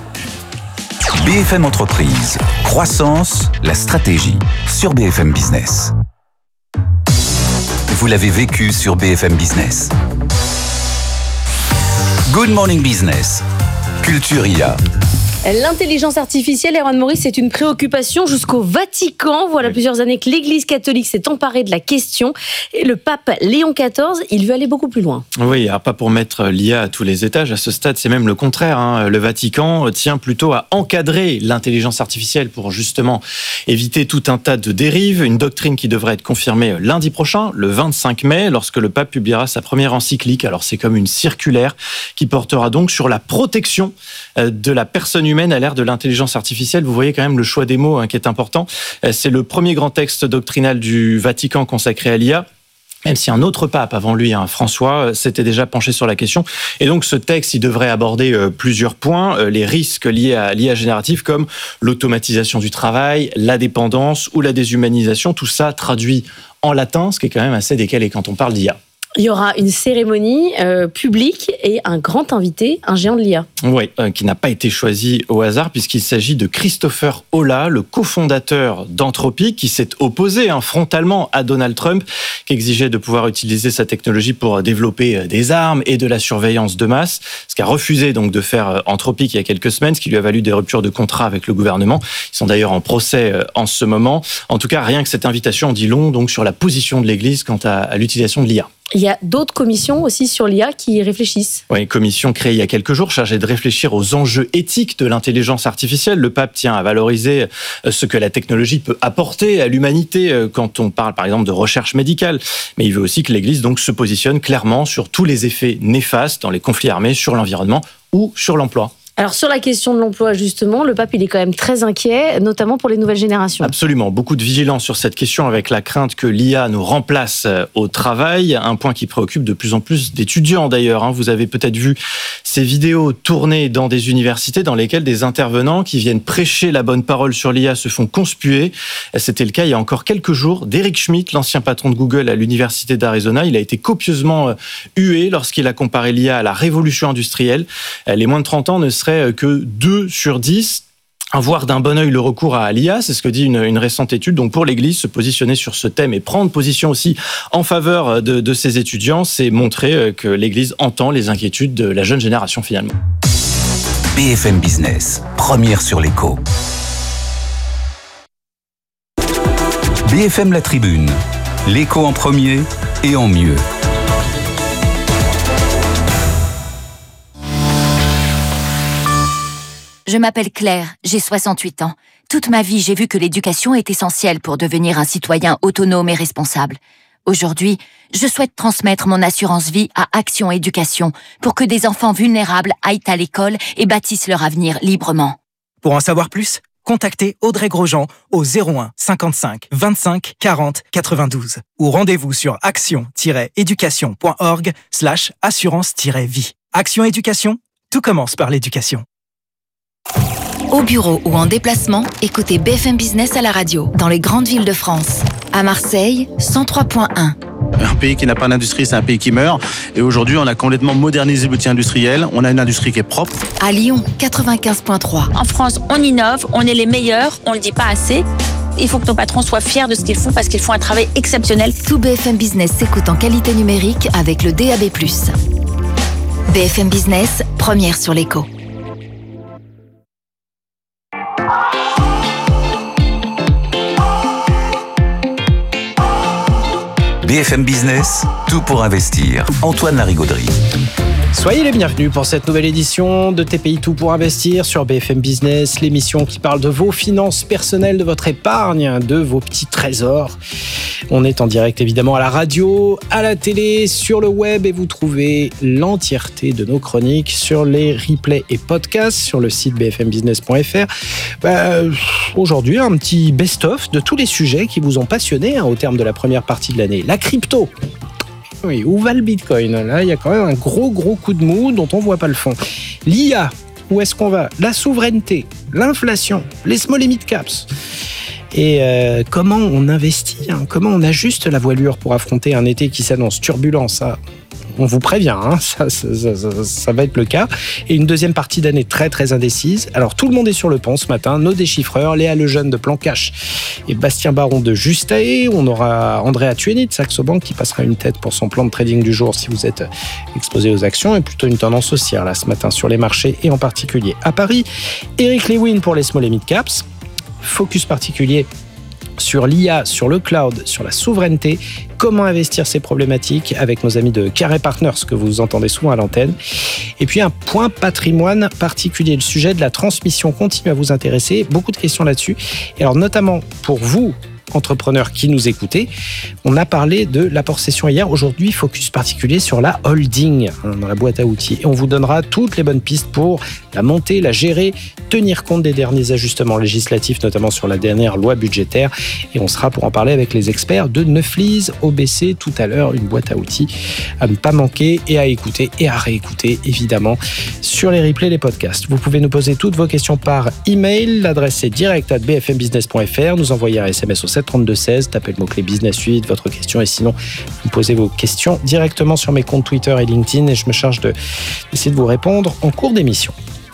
Speaker 5: BFM Entreprise, croissance, la stratégie, sur BFM Business. Vous l'avez vécu sur BFM Business. Good Morning Business, Culture IA.
Speaker 13: L'intelligence artificielle, Erwan Maurice, c'est une préoccupation jusqu'au Vatican. Voilà plusieurs années que l'Église catholique s'est emparée de la question. Et le pape Léon XIV, il veut aller beaucoup plus loin.
Speaker 14: Oui, alors pas pour mettre l'IA à tous les étages. À ce stade, c'est même le contraire. Le Vatican tient plutôt à encadrer l'intelligence artificielle pour justement éviter tout un tas de dérives. Une doctrine qui devrait être confirmée lundi prochain, le 25 mai, lorsque le pape publiera sa première encyclique. Alors c'est comme une circulaire qui portera donc sur la protection de la personne humaine à l'ère de l'intelligence artificielle. Vous voyez quand même le choix des mots qui est important. C'est le premier grand texte doctrinal du Vatican consacré à l'IA. Même si un autre pape avant lui, François, s'était déjà penché sur la question. Et donc ce texte, il devrait aborder plusieurs points, les risques liés à l'IA générative comme l'automatisation du travail, la dépendance ou la déshumanisation. Tout ça traduit en latin, ce qui est quand même assez décalé quand on parle d'IA.
Speaker 13: Il y aura une cérémonie publique et un grand invité, un géant de l'IA.
Speaker 14: Oui, qui n'a pas été choisi au hasard puisqu'il s'agit de Christopher Holla, le cofondateur d'Anthropic, qui s'est opposé frontalement à Donald Trump, qui exigeait de pouvoir utiliser sa technologie pour développer des armes et de la surveillance de masse, ce qu'a refusé donc de faire Anthropic il y a quelques semaines, ce qui lui a valu des ruptures de contrat avec le gouvernement. Ils sont d'ailleurs en procès en ce moment. En tout cas, rien que cette invitation en dit long donc sur la position de l'Église quant à l'utilisation de l'IA.
Speaker 13: Il y a d'autres commissions aussi sur l'IA qui réfléchissent.
Speaker 14: Oui, commission créée il y a quelques jours, chargée de réfléchir aux enjeux éthiques de l'intelligence artificielle. Le pape tient à valoriser ce que la technologie peut apporter à l'humanité quand on parle par exemple de recherche médicale. Mais il veut aussi que l'Église donc se positionne clairement sur tous les effets néfastes dans les conflits armés, sur l'environnement ou sur l'emploi.
Speaker 13: Alors sur la question de l'emploi, justement, le pape il est quand même très inquiet, notamment pour les nouvelles générations.
Speaker 14: Absolument, beaucoup de vigilance sur cette question avec la crainte que l'IA nous remplace au travail, un point qui préoccupe de plus en plus d'étudiants d'ailleurs. Vous avez peut-être vu ces vidéos tournées dans des universités dans lesquelles des intervenants qui viennent prêcher la bonne parole sur l'IA se font conspuer. C'était le cas il y a encore quelques jours d'Eric Schmidt, l'ancien patron de Google à l'université d'Arizona. Il a été copieusement hué lorsqu'il a comparé l'IA à la révolution industrielle. Les moins de 30 ans ne seraient que 2 sur 10 à voir d'un bon œil le recours à l'IA, c'est ce que dit une récente étude. Donc pour l'Église, se positionner sur ce thème et prendre position aussi en faveur de ses étudiants, c'est montrer que l'Église entend les inquiétudes de la jeune génération finalement.
Speaker 5: BFM Business, première sur l'écho. BFM La Tribune, l'écho en premier et en mieux.
Speaker 9: Je m'appelle Claire, j'ai 68 ans. Toute ma vie, j'ai vu que l'éducation est essentielle pour devenir un citoyen autonome et responsable. Aujourd'hui, je souhaite transmettre mon assurance vie à Action Éducation pour que des enfants vulnérables aillent à l'école et bâtissent leur avenir librement.
Speaker 15: Pour en savoir plus, contactez Audrey Grosjean au 01 55 25 40 92 ou rendez-vous sur action-éducation.org/assurance-vie. Action Éducation, tout commence par l'éducation.
Speaker 9: Au bureau ou en déplacement, écoutez BFM Business à la radio, dans les grandes villes de France. À Marseille, 103.1.
Speaker 16: Un pays qui n'a pas d'industrie, c'est un pays qui meurt. Et aujourd'hui, on a complètement modernisé l'outil industriel. On a une industrie qui est propre.
Speaker 9: À Lyon, 95.3.
Speaker 17: En France, on innove, on est les meilleurs, on ne le dit pas assez. Il faut que nos patrons soient fiers de ce qu'ils font parce qu'ils font un travail exceptionnel.
Speaker 9: Tout BFM Business s'écoute en qualité numérique avec le DAB+. BFM Business, première sur l'écho.
Speaker 5: BFM Business, tout pour investir. Antoine Larigauderie.
Speaker 3: Soyez les bienvenus pour cette nouvelle édition de TPI Tout pour investir sur BFM Business, l'émission qui parle de vos finances personnelles, de votre épargne, de vos petits trésors. On est en direct évidemment à la radio, à la télé, sur le web et vous trouvez l'entièreté de nos chroniques sur les replays et podcasts sur le site bfmbusiness.fr. Aujourd'hui, un petit best-of de tous les sujets qui vous ont passionné au terme de la première partie de l'année. La crypto. Oui, où va le Bitcoin ? Là, il y a quand même un gros coup de mou dont on ne voit pas le fond. L'IA, où est-ce qu'on va ? La souveraineté, l'inflation, les small et mid caps. Et comment on investit, comment on ajuste la voilure pour affronter un été qui s'annonce turbulent, ça, on vous prévient, ça va être le cas. Et une deuxième partie d'année très indécise. Alors tout le monde est sur le pont ce matin, nos déchiffreurs, Léa Lejeune de Plan Cash et Bastien Baron de Justae. On aura Andrea Tueni de Saxo Bank qui passera une tête pour son plan de trading du jour si vous êtes exposé aux actions, et plutôt une tendance haussière là ce matin sur les marchés et en particulier à Paris. Eric Lewin pour les small et mid caps. Focus particulier sur l'IA, sur le cloud, sur la souveraineté, comment investir ces problématiques avec nos amis de Carré Partners que vous entendez souvent à l'antenne. Et puis un point patrimoine particulier, le sujet de la transmission continue à vous intéresser, beaucoup de questions là-dessus. Et alors notamment pour vous, entrepreneurs qui nous écoutez, on a parlé de l'apport cession hier. Aujourd'hui, focus particulier sur la holding dans la boîte à outils. Et on vous donnera toutes les bonnes pistes pour la monter, la gérer, tenir compte des derniers ajustements législatifs, notamment sur la dernière loi budgétaire. Et on sera pour en parler avec les experts de Neuflize OBC tout à l'heure, une boîte à outils à ne pas manquer et à écouter et à réécouter, évidemment, sur les replays, les podcasts. Vous pouvez nous poser toutes vos questions par email. L'adresse est direct@bfmbusiness.fr. Nous envoyer un SMS au 732-16, tapez le mot-clé Business Suite, votre question, et sinon, vous posez vos questions directement sur mes comptes Twitter et LinkedIn et je me charge d'essayer de vous répondre en cours d'émission.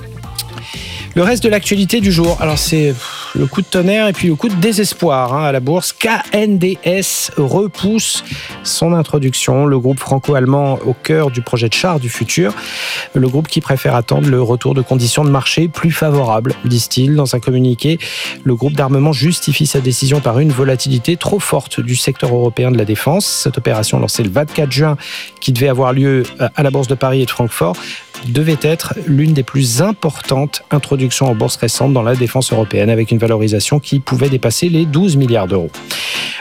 Speaker 3: Le reste de l'actualité du jour, alors c'est le coup de tonnerre et puis le coup de désespoir à la bourse. KNDS repousse son introduction. Le groupe franco-allemand au cœur du projet de char du futur. Le groupe qui préfère attendre le retour de conditions de marché plus favorables, disent-ils dans un communiqué. Le groupe d'armement justifie sa décision par une volatilité trop forte du secteur européen de la défense. Cette opération lancée le 24 juin, qui devait avoir lieu à la bourse de Paris et de Francfort, devait être l'une des plus importantes introductions en bourse récentes dans la défense européenne, avec une valorisation qui pouvait dépasser les 12 milliards d'euros.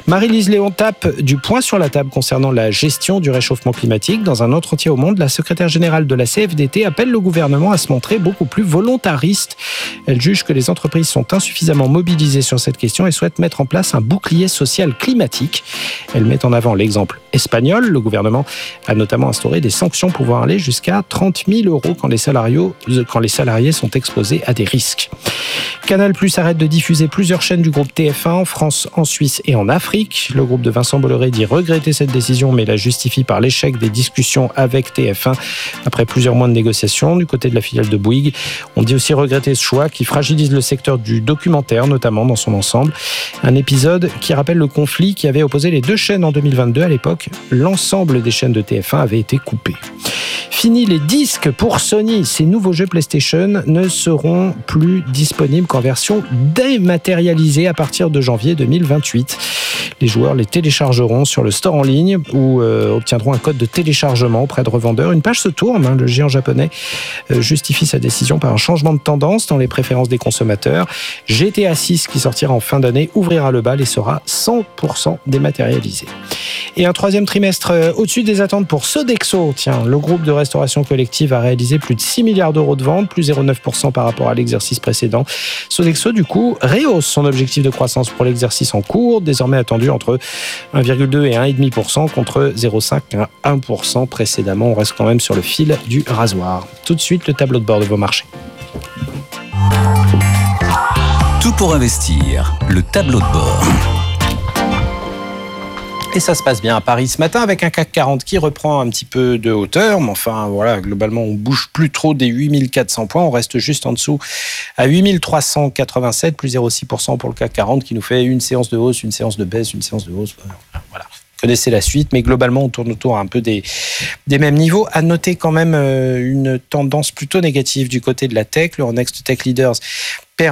Speaker 3: Marie-Lise Léon tape du poing sur la table concernant la gestion du réchauffement climatique. Dans un autre entier au monde, la secrétaire générale de la CFDT appelle le gouvernement à se montrer beaucoup plus volontariste. Elle juge que les entreprises sont insuffisamment mobilisées sur cette question et souhaite mettre en place un bouclier social climatique. Elle met en avant l'exemple espagnol. Le gouvernement a notamment instauré des sanctions pouvant aller jusqu'à 30 000 € quand les salariés sont exposés à des risques. Canal+ arrête de diffuser plusieurs chaînes du groupe TF1 en France, en Suisse et en Afrique. Le groupe de Vincent Bolloré dit regretter cette décision, mais la justifie par l'échec des discussions avec TF1 après plusieurs mois de négociations. Du côté de la filiale de Bouygues, on dit aussi regretter ce choix qui fragilise le secteur du documentaire, notamment dans son ensemble. Un épisode qui rappelle le conflit qui avait opposé les deux chaînes en 2022. À l'époque, l'ensemble des chaînes de TF1 avait été coupé. Fini les disques pour Sony. Ces nouveaux jeux PlayStation ne seront plus disponibles qu'en version dématérialisée à partir de janvier 2028. Les joueurs les téléchargeront sur le store en ligne ou obtiendront un code de téléchargement auprès de revendeurs. Une page se tourne. Le géant japonais justifie sa décision par un changement de tendance dans les préférences des consommateurs. GTA 6, qui sortira en fin d'année, ouvrira le bal et sera 100% dématérialisé. Et un troisième trimestre au-dessus des attentes pour Sodexo. Tiens, le groupe de restauration collective a réalisé plus de 6 milliards d'euros de ventes, plus 0,9% par rapport à l'exercice précédent. Sodexo, du coup, rehausse son objectif de croissance pour l'exercice en cours, désormais attendu entre 1,2 et 1,5% contre 0,5 à 1% précédemment. On reste quand même sur le fil du rasoir. Tout de suite, le tableau de bord de vos marchés.
Speaker 5: Tout pour investir, le tableau de bord.
Speaker 3: Et ça se passe bien à Paris ce matin avec un CAC 40 qui reprend un petit peu de hauteur. Mais enfin, voilà, globalement, on bouge plus trop des 8400 points. On reste juste en dessous à 8387, plus 0,6% pour le CAC 40 qui nous fait une séance de hausse, une séance de baisse, une séance de hausse. Voilà. Vous connaissez la suite, mais globalement, on tourne autour un peu des mêmes niveaux. À noter quand même une tendance plutôt négative du côté de la tech. L'Euronext Tech Leaders perd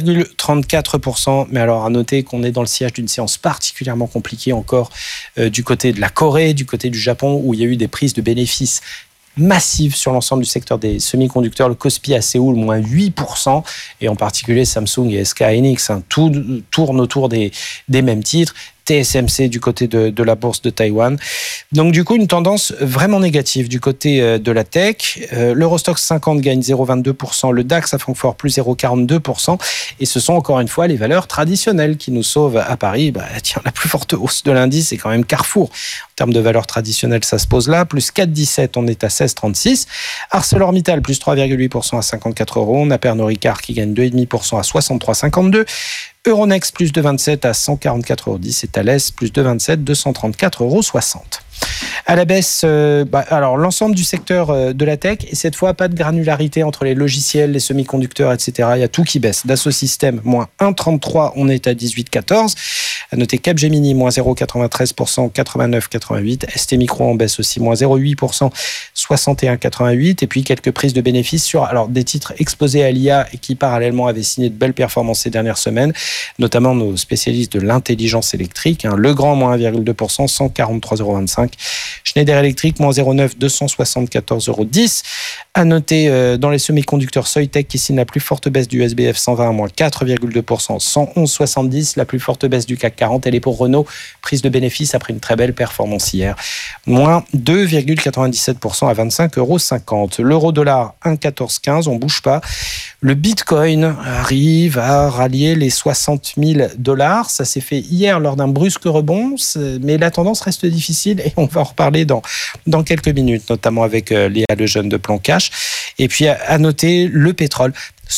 Speaker 3: 1,34%, mais alors à noter qu'on est dans le sillage d'une séance particulièrement compliquée encore du côté de la Corée, du côté du Japon, où il y a eu des prises de bénéfices massive sur l'ensemble du secteur des semi-conducteurs. Le Kospi à Séoul, moins 8%, et en particulier Samsung et SK Hynix, tout tourne autour des mêmes titres. TSMC du côté de la bourse de Taïwan. Donc du coup, une tendance vraiment négative du côté de la tech. L'Eurostoxx 50 gagne 0,22%, le DAX à Francfort plus 0,42%, et ce sont encore une fois les valeurs traditionnelles qui nous sauvent à Paris. Tiens, la plus forte hausse de l'indice, c'est quand même Carrefour. En termes de valeurs traditionnelles, ça se pose là, plus 4,17, on est à 16,36. ArcelorMittal plus 3,8% à 54 €. On a Pernod Ricard qui gagne 2,5% à 63,52. Euronext plus de 27 à 144,10 €, et Thales plus de 27, 234,60 €. À la baisse, alors l'ensemble du secteur de la tech, et cette fois pas de granularité entre les logiciels, les semi-conducteurs, etc. Il y a tout qui baisse. Dassault Systèmes, moins 1,33, on est à 18,14. À noter Capgemini, moins 0,93%, 89,88. ST Micro en baisse aussi, moins 0,8%, 61,88. Et puis quelques prises de bénéfices sur des titres exposés à l'IA et qui parallèlement avaient signé de belles performances ces dernières semaines, notamment nos spécialistes de l'intelligence électrique. Legrand, moins 1,2%, 143,25 €. Schneider Electric, moins 0,9, 274,10 €. À noter dans les semi-conducteurs Soitec qui signe la plus forte baisse du SBF 120, moins 4,2%, 111,70. La plus forte baisse du CAC 40, elle est pour Renault, prise de bénéfice après une très belle performance hier. Moins 2,97% à 25,50 €. L'euro-dollar, 1,1415, on bouge pas. Le Bitcoin arrive à rallier les 60 000 $. Ça s'est fait hier lors d'un brusque rebond, mais la tendance reste difficile et on va en reparler dans quelques minutes, notamment avec Léa Lejeune de Plan Cash. Et puis à noter le pétrole,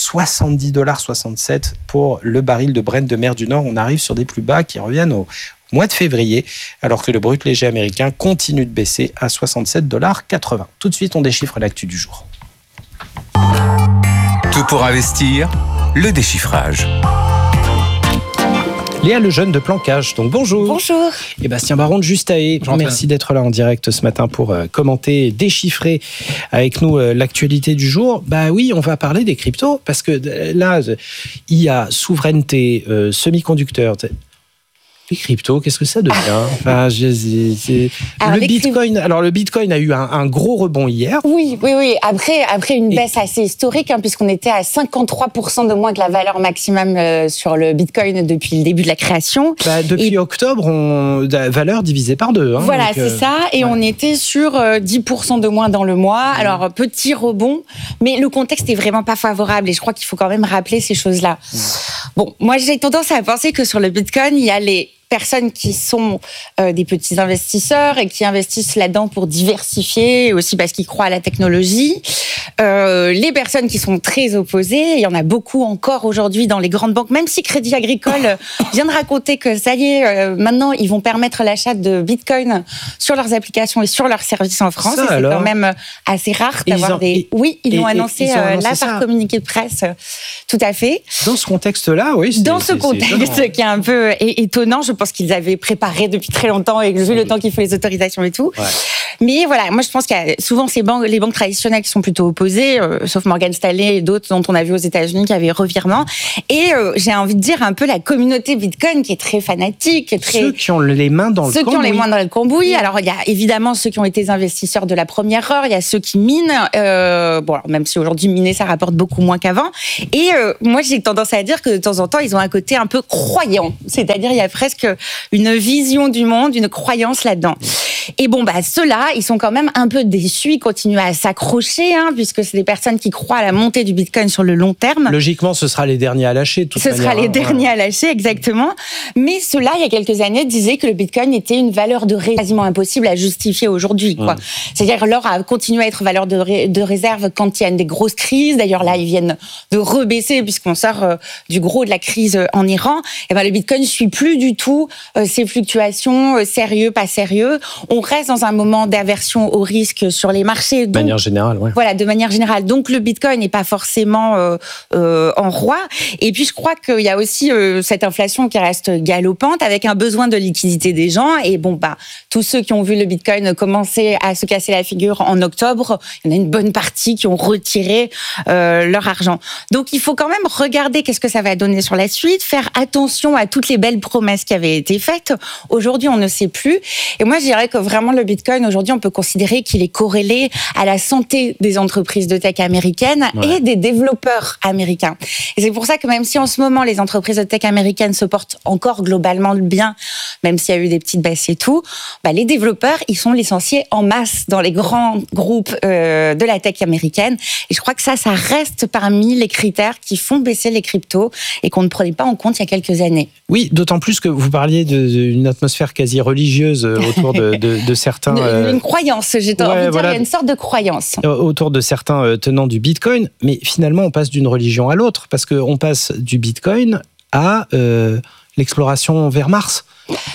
Speaker 3: 70,67 $ pour le baril de Brent de mer du Nord. On arrive sur des plus bas qui reviennent au mois de février, alors que le brut léger américain continue de baisser à 67,80 $. Tout de suite, on déchiffre l'actu du jour.
Speaker 5: Tout pour investir, le déchiffrage.
Speaker 3: Léa Lejeune de Plan Cash, donc bonjour.
Speaker 13: Bonjour.
Speaker 3: Et Bastien Baron de Justae, merci d'être là en direct ce matin pour commenter, déchiffrer avec nous l'actualité du jour. Oui, on va parler des cryptos, parce que là, il y a souveraineté, semi-conducteurs. Les cryptos, qu'est-ce que ça devient? Enfin, le Bitcoin a eu un gros rebond hier.
Speaker 18: Oui. Après une baisse assez historique, puisqu'on était à 53% de moins que la valeur maximum sur le Bitcoin depuis le début de la création.
Speaker 3: Depuis octobre, la valeur divisée par 2.
Speaker 18: Voilà, c'est ça. Et on était sur 10% de moins dans le mois. Alors, petit rebond, mais le contexte est vraiment pas favorable. Et je crois qu'il faut quand même rappeler ces choses-là. Bon, moi, j'ai tendance à penser que sur le Bitcoin, il y a les personnes qui sont des petits investisseurs et qui investissent là-dedans pour diversifier, aussi parce qu'ils croient à la technologie. Les personnes qui sont très opposées, il y en a beaucoup encore aujourd'hui dans les grandes banques, même si Crédit Agricole vient de raconter que ça y est, maintenant ils vont permettre l'achat de Bitcoin sur leurs applications et sur leurs services en France. C'est quand même assez rare d'avoir des... Oui, ils l'ont annoncé par communiqué de presse, tout à fait.
Speaker 3: Dans ce contexte-là, oui.
Speaker 18: Dans ce contexte qui est un peu étonnant, je pense qu'ils avaient préparé depuis très longtemps et vu le temps qu'il faut les autorisations et tout. Ouais. Mais voilà, moi je pense qu'il y a souvent les banques traditionnelles qui sont plutôt opposées, sauf Morgan Stanley et d'autres dont on a vu aux États-Unis qui avaient revirement. Et j'ai envie de dire un peu la communauté Bitcoin qui est très fanatique,
Speaker 3: ceux qui ont les mains dans le cambouis.
Speaker 18: Ceux qui ont les mains dans le cambouis. Alors il y a évidemment ceux qui ont été investisseurs de la première heure, il y a ceux qui minent. Bon, alors, même si aujourd'hui miner ça rapporte beaucoup moins qu'avant. Et moi j'ai tendance à dire que de temps en temps ils ont un côté un peu croyant, c'est-à-dire il y a presque une vision du monde, une croyance là-dedans. Et bon, ceux-là, ils sont quand même un peu déçus, ils continuent à s'accrocher, puisque c'est des personnes qui croient à la montée du Bitcoin sur le long terme.
Speaker 3: Logiquement, ce sera les derniers à lâcher.
Speaker 18: Derniers à lâcher, exactement. Mais ceux-là, il y a quelques années, disaient que le Bitcoin était une valeur de réserve quasiment impossible à justifier aujourd'hui, quoi. C'est-à-dire, l'or a continué à être valeur de réserve quand il y a des grosses crises. D'ailleurs, là, ils viennent de rebaisser puisqu'on sort du gros de la crise en Iran. Et le Bitcoin ne suit plus du tout ces fluctuations, sérieux, pas sérieux. On reste dans un moment d'aversion au risque sur les marchés.
Speaker 3: De manière générale, ouais.
Speaker 18: Voilà, de manière générale. Donc, le Bitcoin n'est pas forcément en roi. Et puis, je crois qu'il y a aussi cette inflation qui reste galopante avec un besoin de liquidité des gens. Et bon, tous ceux qui ont vu le Bitcoin commencer à se casser la figure en octobre, il y en a une bonne partie qui ont retiré leur argent. Donc, il faut quand même regarder qu'est-ce que ça va donner sur la suite, faire attention à toutes les belles promesses qui avaient été faites. Aujourd'hui, on ne sait plus. Et moi, je dirais que vraiment, le Bitcoin, aujourd'hui, on peut considérer qu'il est corrélé à la santé des entreprises de tech américaines et des développeurs américains. Et c'est pour ça que même si en ce moment, les entreprises de tech américaines se portent encore globalement bien, même s'il y a eu des petites baisses et tout, les développeurs, ils sont licenciés en masse dans les grands groupes de la tech américaine. Et je crois que ça reste parmi les critères qui font baisser les cryptos et qu'on ne prenait pas en compte il y a quelques années.
Speaker 3: Oui, d'autant plus que vous parliez d'une atmosphère quasi religieuse autour de certains...
Speaker 18: Une croyance, j'ai envie de dire, il y a une sorte de croyance.
Speaker 3: Autour de certains tenants du Bitcoin, mais finalement on passe d'une religion à l'autre, parce qu'on passe du Bitcoin à l'exploration vers Mars.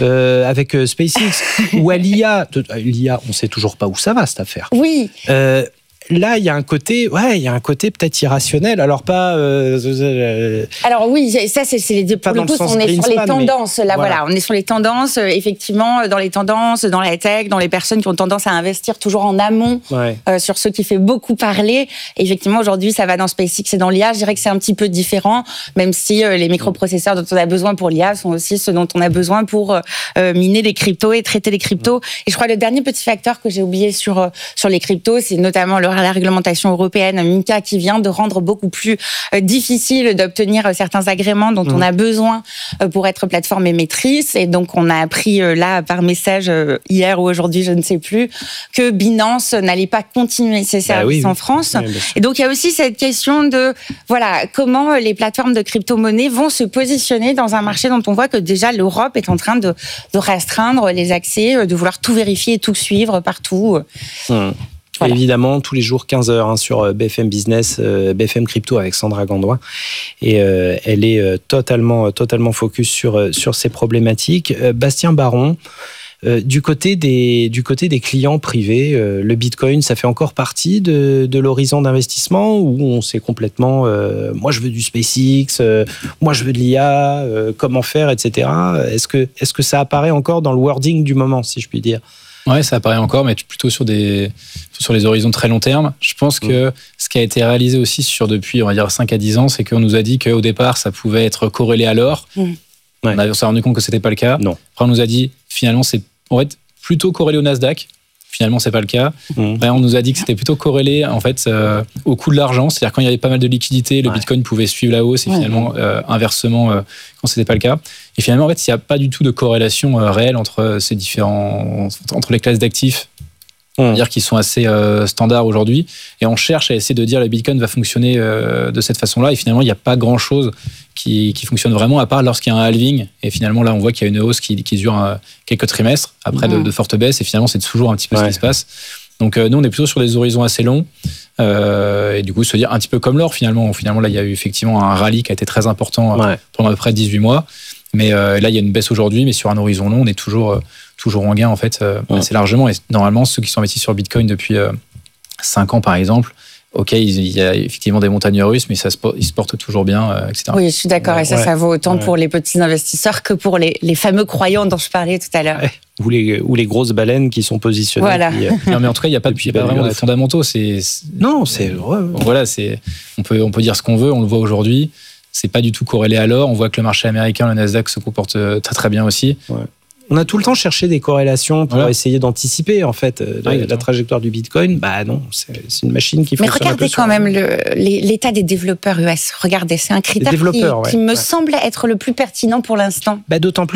Speaker 3: Avec SpaceX ou à l'IA. L'IA, on ne sait toujours pas où ça va cette affaire.
Speaker 18: Oui.
Speaker 3: Là, il y a un côté peut-être irrationnel. Alors pas.
Speaker 18: Alors oui, ça c'est les deux. Pour le coup, on est sur les tendances. Là, voilà, on est sur les tendances. Effectivement, dans les tendances, dans la tech, dans les personnes qui ont tendance à investir toujours en amont sur ce qui fait beaucoup parler. Et effectivement, aujourd'hui, ça va dans SpaceX et dans l'IA. Je dirais que c'est un petit peu différent, même si les microprocesseurs dont on a besoin pour l'IA sont aussi ceux dont on a besoin pour miner les cryptos et traiter les cryptos. Et je crois que le dernier petit facteur que j'ai oublié sur les cryptos, c'est notamment la réglementation européenne MiCA qui vient de rendre beaucoup plus difficile d'obtenir certains agréments dont on a besoin pour être plateforme émettrice. Et donc, on a appris là par message hier ou aujourd'hui, je ne sais plus, que Binance n'allait pas continuer ses services en France. Oui, et donc, il y a aussi cette question de comment les plateformes de crypto-monnaie vont se positionner dans un marché dont on voit que déjà l'Europe est en train de restreindre les accès, de vouloir tout vérifier et tout suivre partout.
Speaker 3: Voilà. Évidemment, tous les jours, 15h sur BFM Business, BFM Crypto avec Sandra Gandoin. Et elle est totalement focus sur ces problématiques. Bastien Baron, du côté des clients privés, le Bitcoin, ça fait encore partie de l'horizon d'investissement où on sait complètement, moi je veux du SpaceX, moi je veux de l'IA, comment faire, etc. Est-ce que ça apparaît encore dans le wording du moment, si je puis dire ?
Speaker 19: Ouais, ça apparaît encore, mais plutôt sur les horizons très long terme. Je pense que ce qui a été réalisé aussi depuis, on va dire, 5 à 10 ans, c'est qu'on nous a dit qu'au départ, ça pouvait être corrélé à l'or. On s'est rendu compte que c'était pas le cas.
Speaker 20: Non.
Speaker 19: Après, on nous a dit, finalement, c'est en fait plutôt corrélé au Nasdaq. Finalement, c'est pas le cas. Après, on nous a dit que c'était plutôt corrélé en fait au coût de l'argent, c'est-à-dire quand il y avait pas mal de liquidités, le Bitcoin pouvait suivre la hausse et finalement inversement quand c'était pas le cas. Et finalement, en fait, il n'y a pas du tout de corrélation réelle entre ces entre les classes d'actifs. C'est-à-dire qu'ils sont assez standards aujourd'hui. Et on cherche à essayer de dire que le Bitcoin va fonctionner de cette façon-là. Et finalement, il n'y a pas grand-chose qui fonctionne vraiment, à part lorsqu'il y a un halving. Et finalement, là, on voit qu'il y a une hausse qui dure quelques trimestres, après de fortes baisses. Et finalement, c'est toujours un petit peu ce qui se passe. Donc, nous, on est plutôt sur des horizons assez longs. Et du coup, se dire un petit peu comme l'or, finalement. Finalement, là, il y a eu effectivement un rallye qui a été très important pendant à peu près 18 mois. Mais là, il y a une baisse aujourd'hui. Mais sur un horizon long, on est toujours en gain, en fait, assez largement. Et normalement, ceux qui sont investis sur Bitcoin depuis 5 ans, par exemple, OK, il y a effectivement des montagnes russes, mais ils se portent toujours bien, etc.
Speaker 18: Oui, je suis d'accord. Et ça vaut autant pour les petits investisseurs que pour les fameux croyants dont je parlais tout à l'heure.
Speaker 20: Ou les grosses baleines qui sont positionnées.
Speaker 18: Voilà.
Speaker 19: Non, mais en tout cas, il n'y a pas vraiment de fondamentaux.
Speaker 20: Non, c'est...
Speaker 19: Voilà, on peut dire ce qu'on veut, on le voit aujourd'hui. C'est pas du tout corrélé à l'or. On voit que le marché américain, le Nasdaq, se comporte très très bien aussi.
Speaker 20: On a tout le temps cherché des corrélations pour essayer d'anticiper en fait la trajectoire du Bitcoin. Bah non, c'est une machine qui fonctionne.
Speaker 18: Mais regardez quand même l'état des développeurs US. Regardez, c'est un critère qui me semble être le plus pertinent pour l'instant.
Speaker 20: D'autant plus